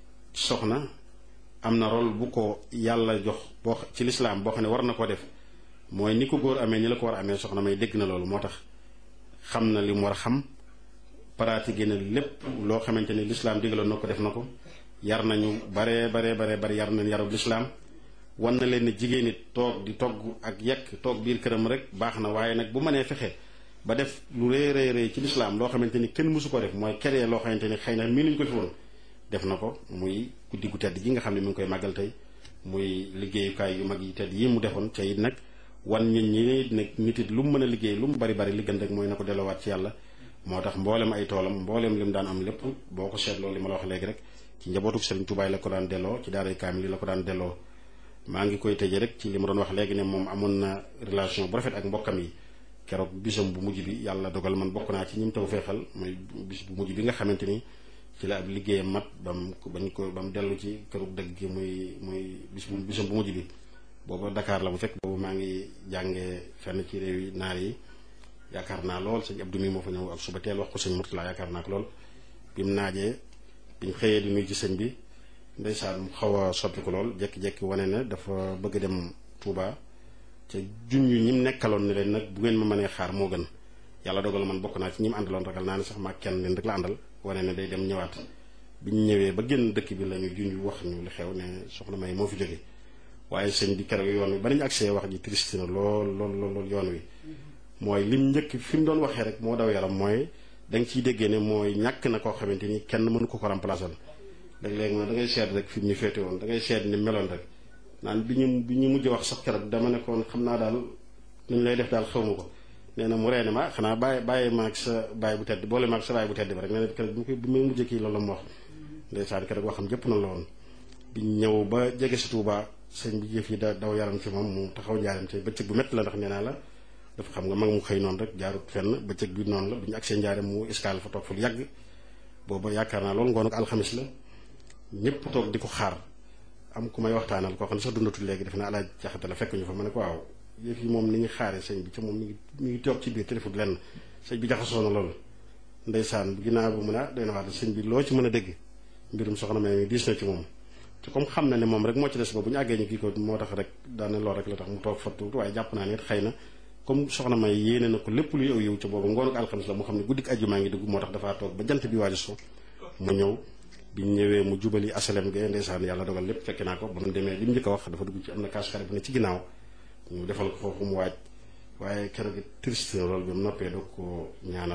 soxna am na rôle bu ko yàlla jox boo ci lislaam boo xam ne war na ko def mooy ni ko góor amee ni la ko war a amee soxna May dégg na loolu moo tax xam na li mu war a xam pratiqué na lépp loo xamante ni lislaam digaloon na ko def na ko yar nañu bare yar nañ yarub lislaam wan na leen ne jigéen it toog di togg ak yekk toog biir këram rek baax na waaye nag bu mënee fexe ba def lu rëy ci lislaam loo xamante ni kenn mësu ko def mooy keree loo xamante ni xëy na mii nuñ ko fi woon def na ko muy guddi gu tedd gi nga xam ne mi ngi koy màggal tey muy liggéeyukaay yu mag yi tedd yi mu defoon ca it nag wan nit ñi nag nit it lu mu mën a liggéey lu mu bari li gën rek mooy na ko delloowaat ci yàlla moo tax mboolem ay toolam mboolem li mu daan am lépp boo ko seetloo li ma la wax léegi rek ci njabootu Sëriñ Tuubaa la ko daan delloo ci daaray kaamil la ko daan delloo maa ngi koy tëjee rek ci li ma doon wax léegi ne moom amoon na relation bu rafet ak mbokkam yi keroog bisam bu mujj bi yàlla dogal man bokk naa ci ñi mu taw feexal mooy bis bu mujj bi nga xamante ni ci la ab liggéeyam mat ba mu dellu ci këru dëgg gi muy bisam bu mujj bi booba Dakar la mu fekk boobu maa ngi jàngee fenn ci réew yi naar yi yaakaar naa lool sëñ Abdou mi moo fa ñëw ak suba teel wax ko sëñ Murtala yaakaar naa ko lool bi mu naajee biñ xëyee di nuyu ci sëñ bi ndeysaan mu xaw a soppi ko lool jekki-jekki wane ne dafa bëgg dem Touba ca junj ñi mu nekkaloon ne leen nag bu ngeen ma mënee xaar moo gën yàlla dogal man bokk naa ci ñi mu àndaloon ragal naa ne sax maa kenn leen rek la àndal wane ne day dem ñëwaat biñ ñëwee ba génn dëkk bi la ñu junj wax ñu li xew ne soxna May moo fi jóge waaye sëñ bi keroog yoon wi ba nañu agsee wax ji triste na lool yoon wi mooy lim njëkk fi mu doon waxee rek moo daw yaram mooy da nga ciy déggee ne mooy ñàkk na koo xamante ni kenn mënu ko remplacer léeg-léeg da ngay seet rek fi mu ñu féete woon da ngay seet ni meloon rek naan bi ñu mujj wax sax keroog dama nekkoon xam naa daal nuñ lay def daal xaw ma ko nee na mu reene ma xanaa bàyyi ma ak sa baay bu tedd boole ma ak sa baay bu tedd ba rek nee na keroog bi may mujj kii loolu la mu wax ndeysaan keroog waxam jëpp na la woon biñ ñëw ba jege si Touba sëñ bi jëf yi daw yaram ci moom mu taxaw njaaram te bëccëg bu métti la ndax nee naa la dafa xam nga mag mu xëy noonu rek jaarut fenn bëccëg bi noonu la bu ñu agsee njaaram mu escale fa toog fa lu yàgg booba yaakaar naa loolu ngoon ak alxamis la ñëpp toog di ko xaar am ku may waxtaanal koo xam ne sax dundatul léegi def na alaaj jaxate la fekk ñu fa ma ne ko waaw yëf yi moom ni ñu xaaree sëñ bi ca moom mi ngi toog ci biir téléphone lenn sëñ bi jaxasoo na loolu ndeysaan ginnaaw bu mu ne doy na waat sëñ bi loo ci mën a dégg mbirum soxna May diis na ci moom te comme xam na ne moom rek moo ci des ba bu ñu àggee ñu kii ko moo tax rek daane lool rek la tax mu toog fa tuuti waaye jàpp naa ne it xëy na comme soxna May yéene na ko lépp luy aw yiw ca boobu ngoonu alxamis la mu xam ne guddik àjjuma ngi dugg moo tax dafaa toog ba jant bi waaju so mu ñëw biñ ñëwee mu jubali asalem ge ndeysaan yàlla dogal lépp fekk naa ko ba mu demee li mu njëkk a wax dafa dugg ci am na kaas xarit bu ne ci ginnaaw ñu defal ko foofu mu waaj waaye keroog triste loolu bi mu noppee doog ko ñaanal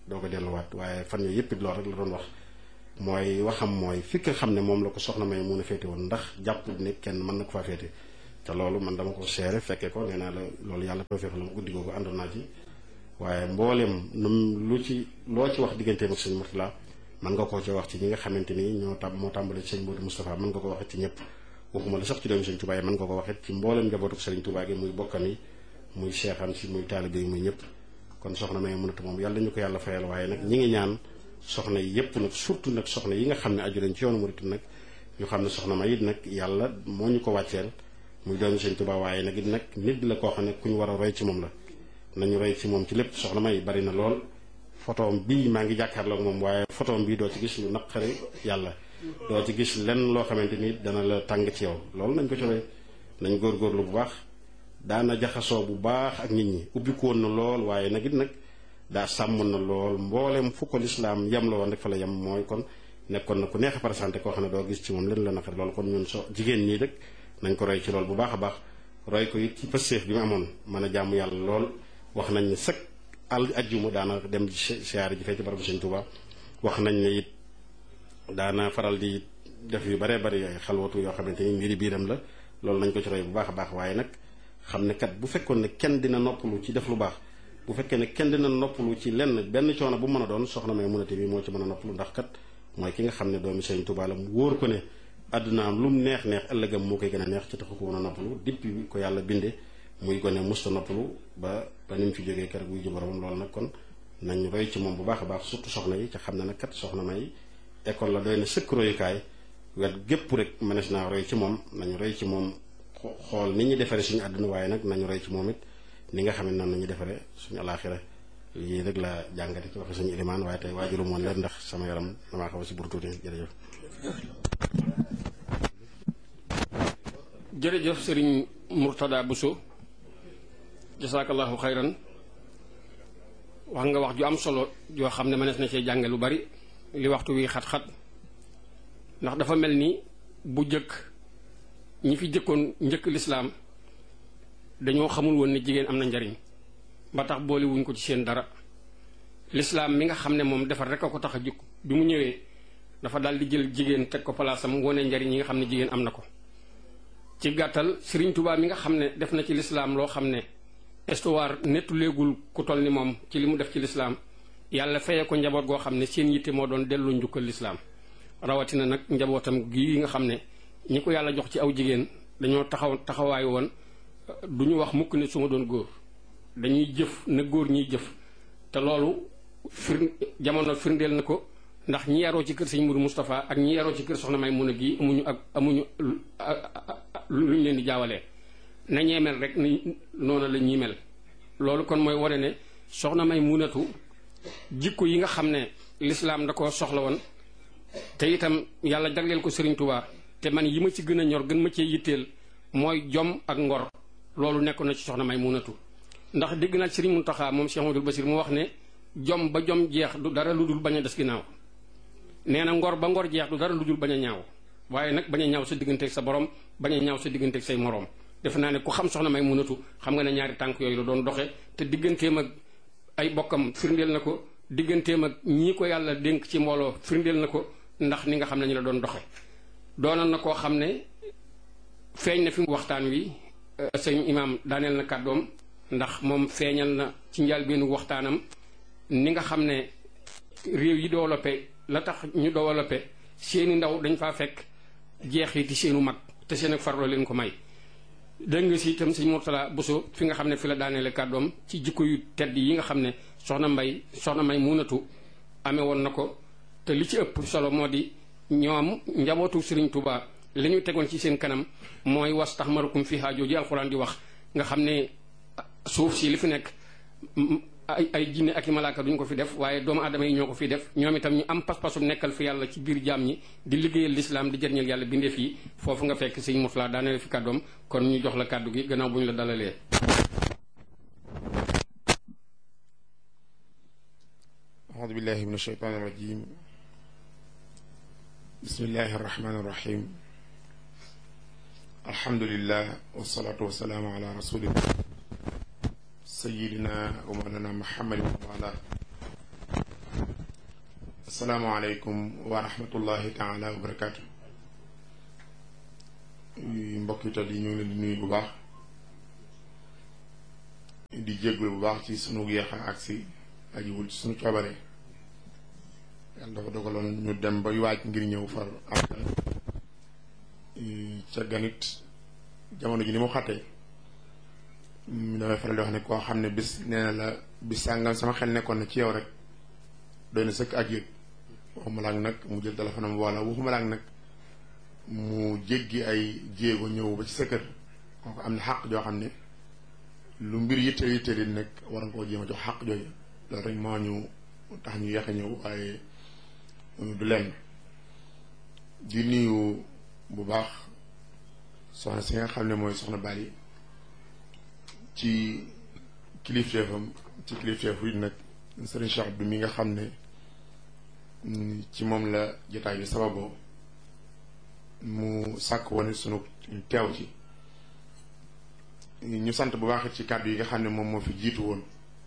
doo ko delluwaat. waaye fan yooyu yëpp it lool rek la doon wax mooy waxam mooy fi nga xam ne moom la ko soxna May mun a féete woon ndax jàpp ne kenn mën na ko faa féete te loolu man dama ko seere fekkee ko nee naa la loolu yàlla tawfeex la ma guddi googu àndoon naa ci. waaye mbooleem loo ci wax digganteem ak sëñ Mourtala mën nga koo ci wax ci ñi nga xamante ni moo tàmbale ci sëñ Modou Moustapha mën nga ko waxit ci ñëpp waxuma la sax ci doomi sëñ Touba yi mën nga ko waxit ci mbooleem njabootu sëriñ Touba gi muy bokkam yi muy seexam si muy taalibe yi muy ñëpp. kon soxna May mënatu moom yàlla ñu ko yàlla fayal waaye nag ñi ngi ñaan soxna yi yëpp nag surtout nag soxna yi nga xam ne aju lañ ci yoonu murit nag ñu xam ne soxna May it nag yàlla moo ñu ko wàcceel muy doomi sëñ Touba waaye nag it nag nit la koo xam ne ku ñu war a roy ci moom la nañu roy ci moom ci lépp. soxna May bari na lool photoom bii maa ngi jàkkaarloog moom waaye photoom bii doo ci gis lu naqari yàlla doo ci gis lenn loo xamante ni dana la tàng ci yow loolu nañ ko ci roy nañ góorgóorlu bu baax. daana jaxasoo bu baax ak nit ñi ubbiku woon na lool waaye nag it nag daa sàmmoon na lool mboolem fu ko lislaam yem la woon rek fa la yem mooy kon nekkoon na ku neex a présenté koo xam ne doo gis ci moom leen la naqari loolu kon ñun jigéen ñii rek nañ ko roy ci lool bu baax a baax roy ko it ci pëstéef bi mu amoon mën a jaamu yàlla lool. wax nañ ne sëg ajjuma daana dem siyaare ji fee ci barabu Sëñ Tuubaa wax nañ ne it daana faral di def yu baree bari ay xalwatu yoo xamante ni mbiri biiram la loolu nañ ko ci roy bu baax a baax. waaye nag xam ne kat bu fekkoon ne kenn dina noppalu ci def lu baax bu fekkee ne kenn dina noppalu ci benn coono bu mën a doon soxna May Munate bi moo ci mën a noppalu ndax kat mooy ki nga xam ne doomi Sëñ Tuubaa la mu wóor ko ne àddunaam lu mu neex ëllëgam moo koy gën a neex ci taxu ko mën a noppalu depuis ko yàlla binde muy gone musta noppalu ba ni mu fi jógee kër guy ji boromam loolu nag kon nañ roy ci moom bu baax a baax surtout soxna yi ca xam ne nag kat soxna May école la doy na sëkk royukaay wet gépp rek mënees naa roy ci moom nañu roy ci moom xool ni ñu defaree suñu àdduna waaye nag nañu roy ci moom it ni nga xam ne noonu nañu defaree suñu alaaxira lii rek la jàngate ci waxe suñu ilimaan waaye tey waajuru moon leen ndax sama yaram damaa xaw a si buru tuuti jërëjëf. jërëjëf Serigne Mourtada Bousso jasaakallahu xayran wax nga wax ju am solo yoo xam ne mënees na cee jànge lu bari li waxtu wi xat-xat ndax dafa mel ni bu jëkk ñi fi jëkkoon njëkk lislaam dañoo xamul woon ne jigéen am na njariñ ba tax boole wuñ ko ci seen dara. lislaam mi nga xam ne moom defar rek a ko tax a jukk bi mu ñëwee dafa daal di jël jigéen teg ko palaasam wone njariñ yi nga xam ne jigéen am na ko. ci gàttal Serigne Touba mi nga xam ne def na ci lislaam loo xam ne histoire nettu léegul ku toll ni moom ci li mu def ci lislaam yàlla feye ko njaboot goo xam ne seen yitte moo doon delloo njukkal lislaam rawatina nag njabootam gii nga xam ne ñi ko yàlla jox ci aw jigéen dañoo taxawaay woon du ñu wax mukk ne su ma doon góor dañuy jëf na góor ñiy jëf te loolu jamono firndeel na ko ndax ñi yaroo ci kër sëñ Mourou Moustapha ak ñi yaroo ci kër soxna May Muna gii amuñu luñ leen di jaawalee na ñee mel rek ni noonu la ñuy mel. loolu kon mooy wane ne soxna May Munatu jikko yi nga xam ne lislaam da koo soxla woon te itam yàlla jagleel ko Serigne Touba te man yi ma ci gën a ñor gën ma cee yitteel mooy jom ak ngor loolu nekkoon na ci soxna May Munatu ndax dégg naa Serigne Mountakha moom Cheikh Amadou Bassir mu wax ne jom ba jom jeex du dara lu dul bañ a des ginnaaw nee na ngor ba ngor jeex du dara lu dul bañ a ñaaw waaye nag bañ a ñaaw sa digganteeg sa borom bañ a ñaaw sa digganteeg say moroom. defe naa ne ku xam soxna May Munatu xam nga ne ñaari tànk yooyu la doon doxe te digganteem ak ay bokkam firndeel na ko digganteem ak ñii ko yàlla dénk ci mbooloo firndeel na ko ndax ni nga xam ne ñu la doon doxe doonoon na koo xam ne feeñ na fi waxtaan wi sëñ imaam daaneel na kàddoom ndax moom feeñal na ci njëlbéenu waxtaanam ni nga xam ne réew yi développé la tax ñu développé seeni ndaw dañ faa fekk jeexiti seenu mag te seen ak farloo leen ko may. dégg nga si itam sëñ Mourtada Bousso fi nga xam ne fi la daaneele kàddoom ci jikko yu tedd yi nga xam ne soxna May Munatu amee woon na ko te li ci ëpp solo moo di ñoom njabootu Serigne Touba li ñu tegoon ci seen kanam mooy wastaxmarukum fiha jooju alxuraan di wax nga xam ne suuf si li fi nekk ay jinne ak i malaaka duñ ko fi def waaye doomu aadama yi ñoo ko fi def ñoom itam ñu am pas-pasum nekkal fi yàlla ci biir jaam ñi di liggéeyal lislaam di jëriñal yàlla bindeef yi foofu nga fekk sëñ Mourtada daaneel fi kàddoom kon ñu jox la kàddu gi gannaaw bu ñu la dalalee. aoudu billahi min asheytaan irrajim bismillahi arrahmani irrahim alhamdulillah wasalaatu wasalaamu ala rasulillah sayidina wa mawlana muhammadin wa ala asalaamaaleykum wa rahmatullahi taala wa barakaatu. mbokk yi tal yi ñu ngi leen di nuyu bu baax di jéggul bu baax ci sunu yeex a agsi ajiwul ci sunu coobare. yàlla dafa dogaloon ñu dem bay waaj ngir ñëw far am ca ganit jamono ji ni mu xattee damay faral di wax ne koo xam ne bis nee na la bis sàngam sama xel nekkoon na ci yow rek doy na sëkk ak yëg. waxuma laak nag mu jël téléphone am wala waxuma laak nag mu jéggi ay jéego ñëw ba ci sa kër kooku am na xàq joo xam ne lu mbir yitteel yitteel yi nag war nga koo jéem a jox xàq jooju loolu rek moo ñu tax ñu yeex a ñëw waaye du lenn. di nuyu bu baax soxna si nga xam ne mooy soxna Bali ci kilifteefam ci kilifteefu it nag Serigne Cheikh Abdou mi nga xam ne ci moom la jotaay bi sababoo mu sàkk woon sunu teew ci ñu sant bu baax ci kàddu yi nga xam ne moom moo fi jiitu woon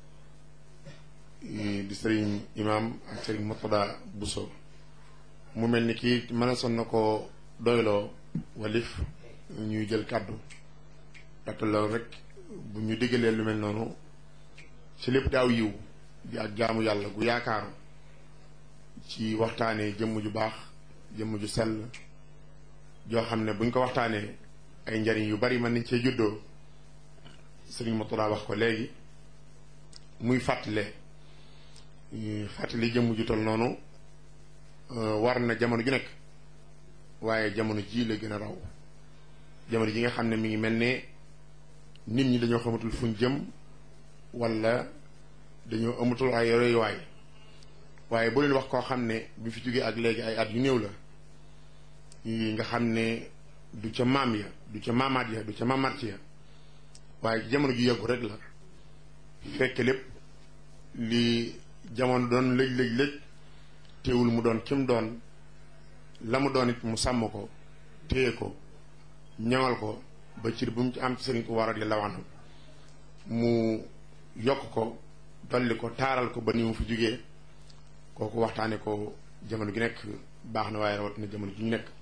di sëriñ imam ak sëriñ Murtada Bousso mu mel ni kii mën a son na ko doyloo walif ñuy jël kàddu ndaxte loolu rek bu ñu diggalee lu mel noonu ci lépp daaw yiw di ak jaamu yàlla gu yaakaaru ci waxtaanee jëmm ju baax jëmm ju sell joo xam ne buñ ko waxtaanee ay njariñ yu bari mën nañ cee juddoo sëriñ Murtada wax ko léegi muy fàttali jëmm ju tol noonu war na jamono ju nekk waaye jamono ji la gën a raw jamono ji nga xam ne mi ngi mel ne nit ñi dañoo xamatul fuñ jëm wala dañoo amatul ay royuwaay waaye boo leen wax koo xam ne bi fi jógee ak léegi ay at yu néew la nga xam ne du ca maam ya du ca maamaat ya du ca maamaat ya waaye jamono ju yàggu rek la fekk lépp li jamono doon lëj teewul mu doon kim doon la mu doon it mu sàmm ko téye ko ñaŋal ko ba cir bu mu ci am ci sëriñ ko war a di lawanam mu yokk ko dolli ko taaral ko ba ni mu fi jógee kooku waxtaane ko jamono gi nekk baax na waaye rawatina jamono ji ñu nekk.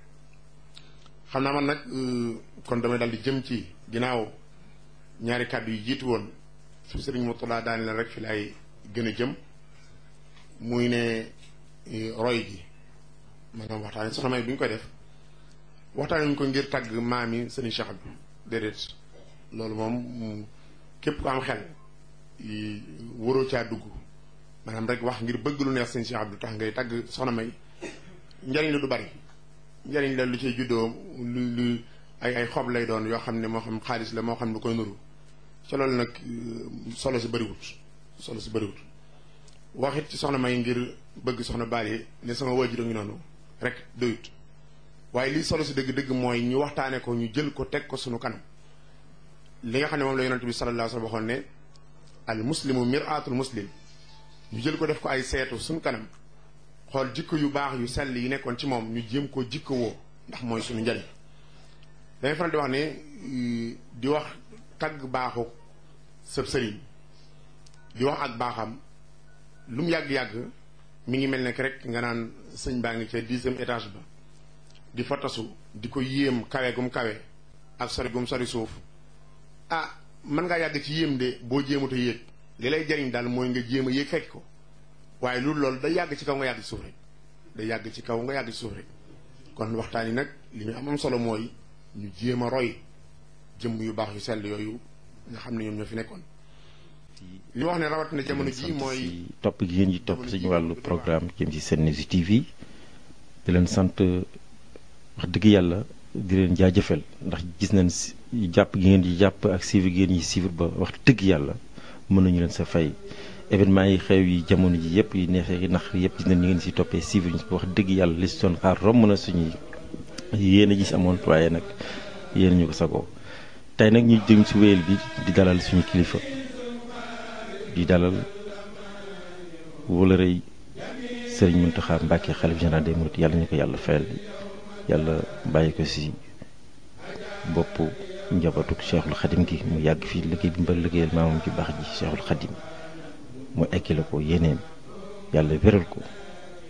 xam naa man nag kon damay dal di jëm ci ginnaaw ñaari kàddu yi jiitu woon su sëriñ Murtada daane leen rek fi laay gën a jëm muy ne roy gi maanaam waxtaane soxna May bi ñu koy def waxtaane ñu ko ngir tàgg maam yi sëriñ Cheikh Abdou déedéet loolu moom képp ko am xel waroo caa dugg maanaam rek wax ngir bëgg lu neex sëriñ Cheikh Abdou tax ngay tàgg soxna May njariñ la du bari njariñ la lu cay juddoo lu ay xob lay doon yoo xam ne moo xam xaalis la moo xam lu koy nuru ca loolu nag solo si bëriwut waxit ci soxna May ngir bëgg soxna Bali ne sama waajur a ngi noonu rek doyut waaye lii solo si dëgg-dëgg mooy ñu waxtaane ko ñu jël ko teg ko sunu kanam li nga xam ne moom la yonent bi sallallahu alayhi wa sallam waxoon ne al muslimu mir'atul muslim ñu jël ko def ko ay seetu sunu kanam xool jikko yu baax yu sell yi nekkoon ci moom ñu jéem koo jikko woo ndax mooy sunu njariñ dangay faral di wax ne di wax tagg baaxu sëb sëriñ di wax ak baaxam lu mu yàgg-yàgg mi ngi mel ne rek nga naan sëñ baa ngi ca 10e étage ba di fa tasu di ko yéem kawe gum kawe ak sori gum sori suuf mën ngaa yàgg ci yéem de boo jéemut a yéeg li lay jariñ daal mooy nga jéem a yéeg fekk ko waaye loolu day yàgg ci kaw nga yàgg ci suuf rek day yàgg ci kaw nga yàgg ci suuf rek kon waxtaan yi nag li ñu am solo mooy ñu jéem a roy jëmm yu baax yu sell yooyu nga xam ne ñoom ñoo fi nekkoon. li wax ne rawat na jamono ji mooy topp gi ngeen ñi topp suñu wàllu programme jëm ci Senews TV di leen sant wax dëgg yàlla di leen jaajëfal ndax gis nañ jàpp gi ngeen di jàpp ak suivre gi ngeen ñi suivre ba wax dëgg yàlla mën nañu leen sa fay événement yi xew yi jamono ji yëpp yi neexee yi nax yëpp gis nañ ñu ngeen si toppee suivre ñu wax dëgg yàlla li si doon xaar romb na suñuy yéen a gis amoon waaye nag yéen ñu ko sagoo tey nag ñu jëm si wéyal bi di dalal suñu kilifa di dalal wala rëy Serigne Mountakha Mbacké xalif général des mourides yàlla ñu ko yàlla fayal yàlla bàyyi ko si boppu njabootu Cheikhul Khadim gi mu yàgg fii liggéey bi mbal liggéeyal maamam ci baax ji Cheikhul Khadim mu ekkile ko yéeneem yàlla wéral ko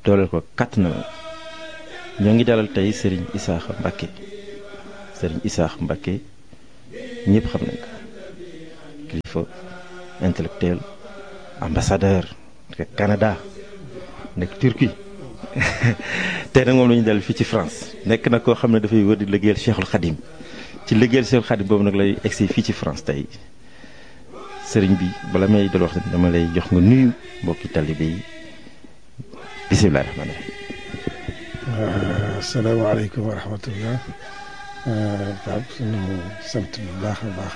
dooleel ko kàttanal ñoo ngi dalal tey Serigne Isaaxa Mbacke Serigne Isaaxa Mbacke ñëpp xam nañ ko kilifa intellectuel ambassadeur nekk Canada nekk Turquie tey nag moom la ñu dalal fii ci France nekk na koo xam ne dafay wër di liggéeyal Cheikhul Khadim ci liggéeyal Cheikhul Khadim boobu nag lay egsi fii ci France tey sëriñ bi bala may dal wax dama lay jox nga nuyu mbokki talibé yi bisimilah rahmaani rahiim. asalaamaaleykum wa rahmatullah. Pape sunu sant bu baax a baax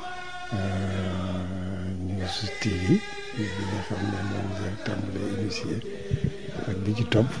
News TV bi nga xam ne moom la tàmbalee initié ak bi ci topp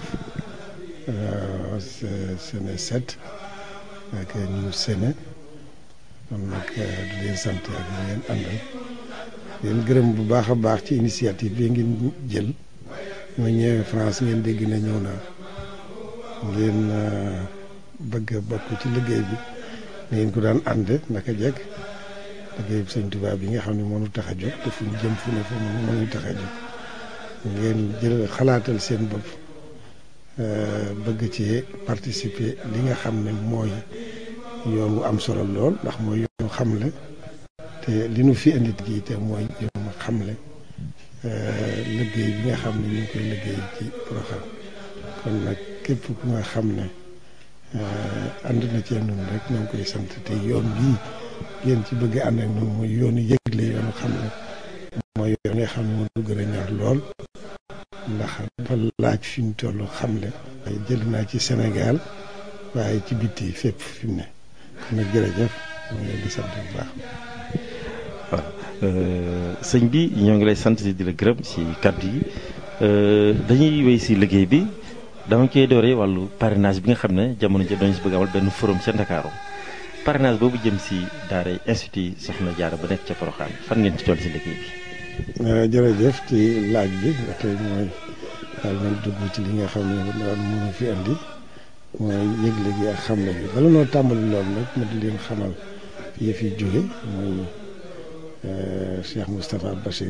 Séné 7 ak News Séné kon nag di leen sant ak ñu ngeen àndal leen gërëm bu baax a baax ci initiative bi ngeen jël ma ñëwee France ngeen dégg na ñëw naa ngeen bëgg a bokk ci liggéey bi ngeen ko daan ànde naka jekk liggéey bi Sëñ Tuubaa bi nga xam ne mënu tax a jóg te fu ñu jëm fu ne fa mënu tax a jóg ngeen jël xalaatal seen bopp bëgg ci participer li nga xam ne mooy yoon wu am solo lool ndax mooy yoonu xamle te li nu fi indi gi te mooy yoonu xamle liggéey bi nga xam ne ñu ngi koy liggéey ci Porokhane kon nag képp ku nga xam ne ànd na cee noonu rek ñoo ngi koy sant te yoon bii ngeen ci bëgg ànd ak noonu mooy yoonu yëgle yoonu xamle mooy yoon nga xam ne moo gën a ñor lool ndax dafa laaj fi ñu toll xamle waaye jël naa ci Sénégal waaye ci bitti fépp fi mu ne kon nag jërëjëf ñu ngi leen di sant bu baax. waaw sëñ bi ñoo ngi lay sant di la gërëm ci kàddu yi dañuy wéy si liggéey bi dama koy dooree wàllu parrainage bi nga xam ne jamono ji dañu si bëgg amal benn forum ca Ndakaaru parrainage boobu jëm si daaray institut Soxna Jaara ba nekk ca Porokhane fan ngeen ci toll si liggéey bi. jërëjëf ci laaj bi ba tey mooy daal man dugg ci li nga xam ne daal mënu fi andi mooy yëgle gi ak xamle bi bala noo tàmbali loolu nag ma di leen xamal fi yëf yi jóge mooy Cheikh Moustapha Bachir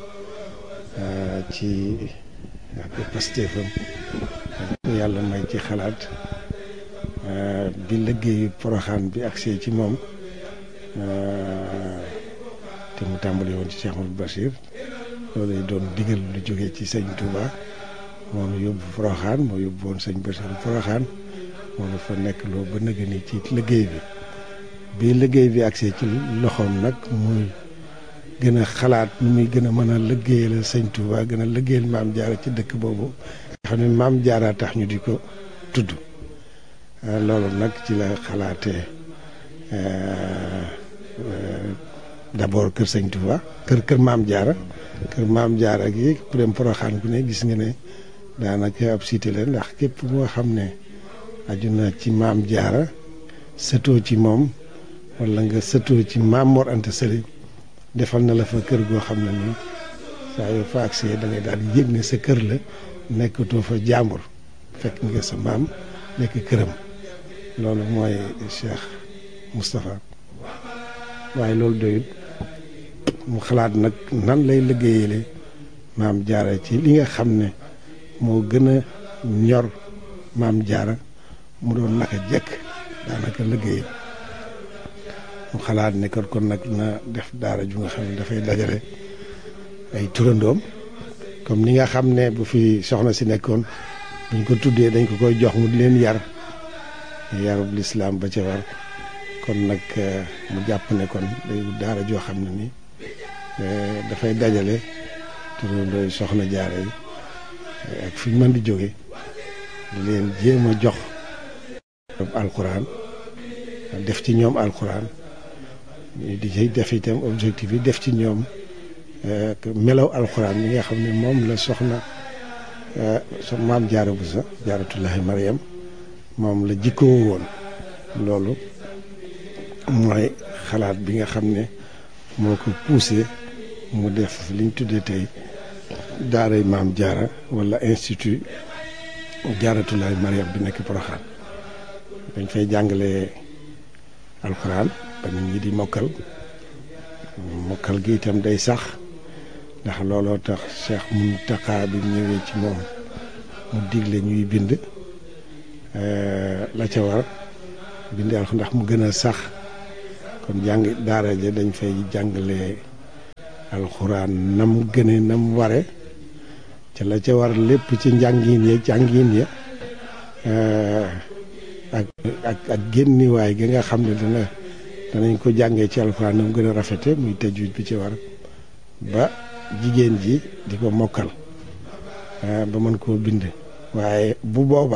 ci ak pastéefam ak yàlla may ci xalaat bi liggéeyu Porokhane bi agsee ci moom te mu tàmbali woon ci Cheikh Moustapha Bachir loolu doon digal lu jógee ci sëñ Touba moo nu yóbbu Porokhane moo yóbbu woon sëñ Bachir Porokhane moo nu fa nekk loo ba nëgë ni ci liggéey bi liggéey bi agsee ci loxoom nag muy gën a xalaat nu muy gën a mën a liggéeyal sëñ Touba gën a liggéeyal maam Jaara ci dëkk boobu nga xam ne maam Jaara tax ñu di ko tudd loolu nag ci la xalaatee d'abord kër sëñ Touba kër maam Jaara gi ku dem Porokhane ku ne gis nga ne daanaka ab cité la ndax képp moo xam ne aju na ci maam Jaara sëtoo ci moom wala nga sëtoo ci maam Mor Anta Sali defal na la fa kër goo xam ne nii saa yoo fa agsee da ngay daal di yëg ne sa kër la nekkatoo fa jàmbur fekk nga sa maam nekk këram loolu mooy Cheikh Moustapha waaye loolu doyut mu xalaat nag nan lay liggéeyale maam Jaara ci li nga xam ne moo gën a ñor maam Jaara mu doon naka jekk daanaka liggéeyam mu xalaat ne kon nag na def daara ju nga xam ne dafay dajale ay turandoom comme ni nga xam ne bu fi soxna si nekkoon buñ ko tuddee dañ ko koy jox mu di leen yarub lislaam ba ca war kon nag mu jàpp ne kon day daara joo xam ne ni dafay dajale turandooy soxna Jaara yi ak fi ñu mën di jóge di leen jéem a jox alxuraan def ci ñoom alxuraan di ci def itam objectif yi def ci ñoom melaw alxuraan yi nga xam ne moom la soxna maam Jaara Buso Jaaratullaahi Mariam moom la jikkoo woon loolu mooy xalaat bi nga xam ne moo ko poussé mu def liñ tuddee tey daaray maam Jaara wala institut Jaaratullaahi Mariam bi nekk Porokhane dañ fay jàngale alxuraan ba nit ñi di mokkal gi itam day sax ndax looloo tax Cheikh Mountakha bi ñëwee ci moom mu digle ñuy bind la ca war bind alxuraan ndax mu gën a sax kon daara ja dañ fay jàngale alxuraan nam gëne nam ware ca la ca war lépp ci njàngin ya ak génniwaay gi nga xam ne danañ ko jàngee ci alxuraan nam gën a rafete muy tajwid bi ci war ba jigéen ji di ko mokkal ba mën koo bind waaye bu boobaa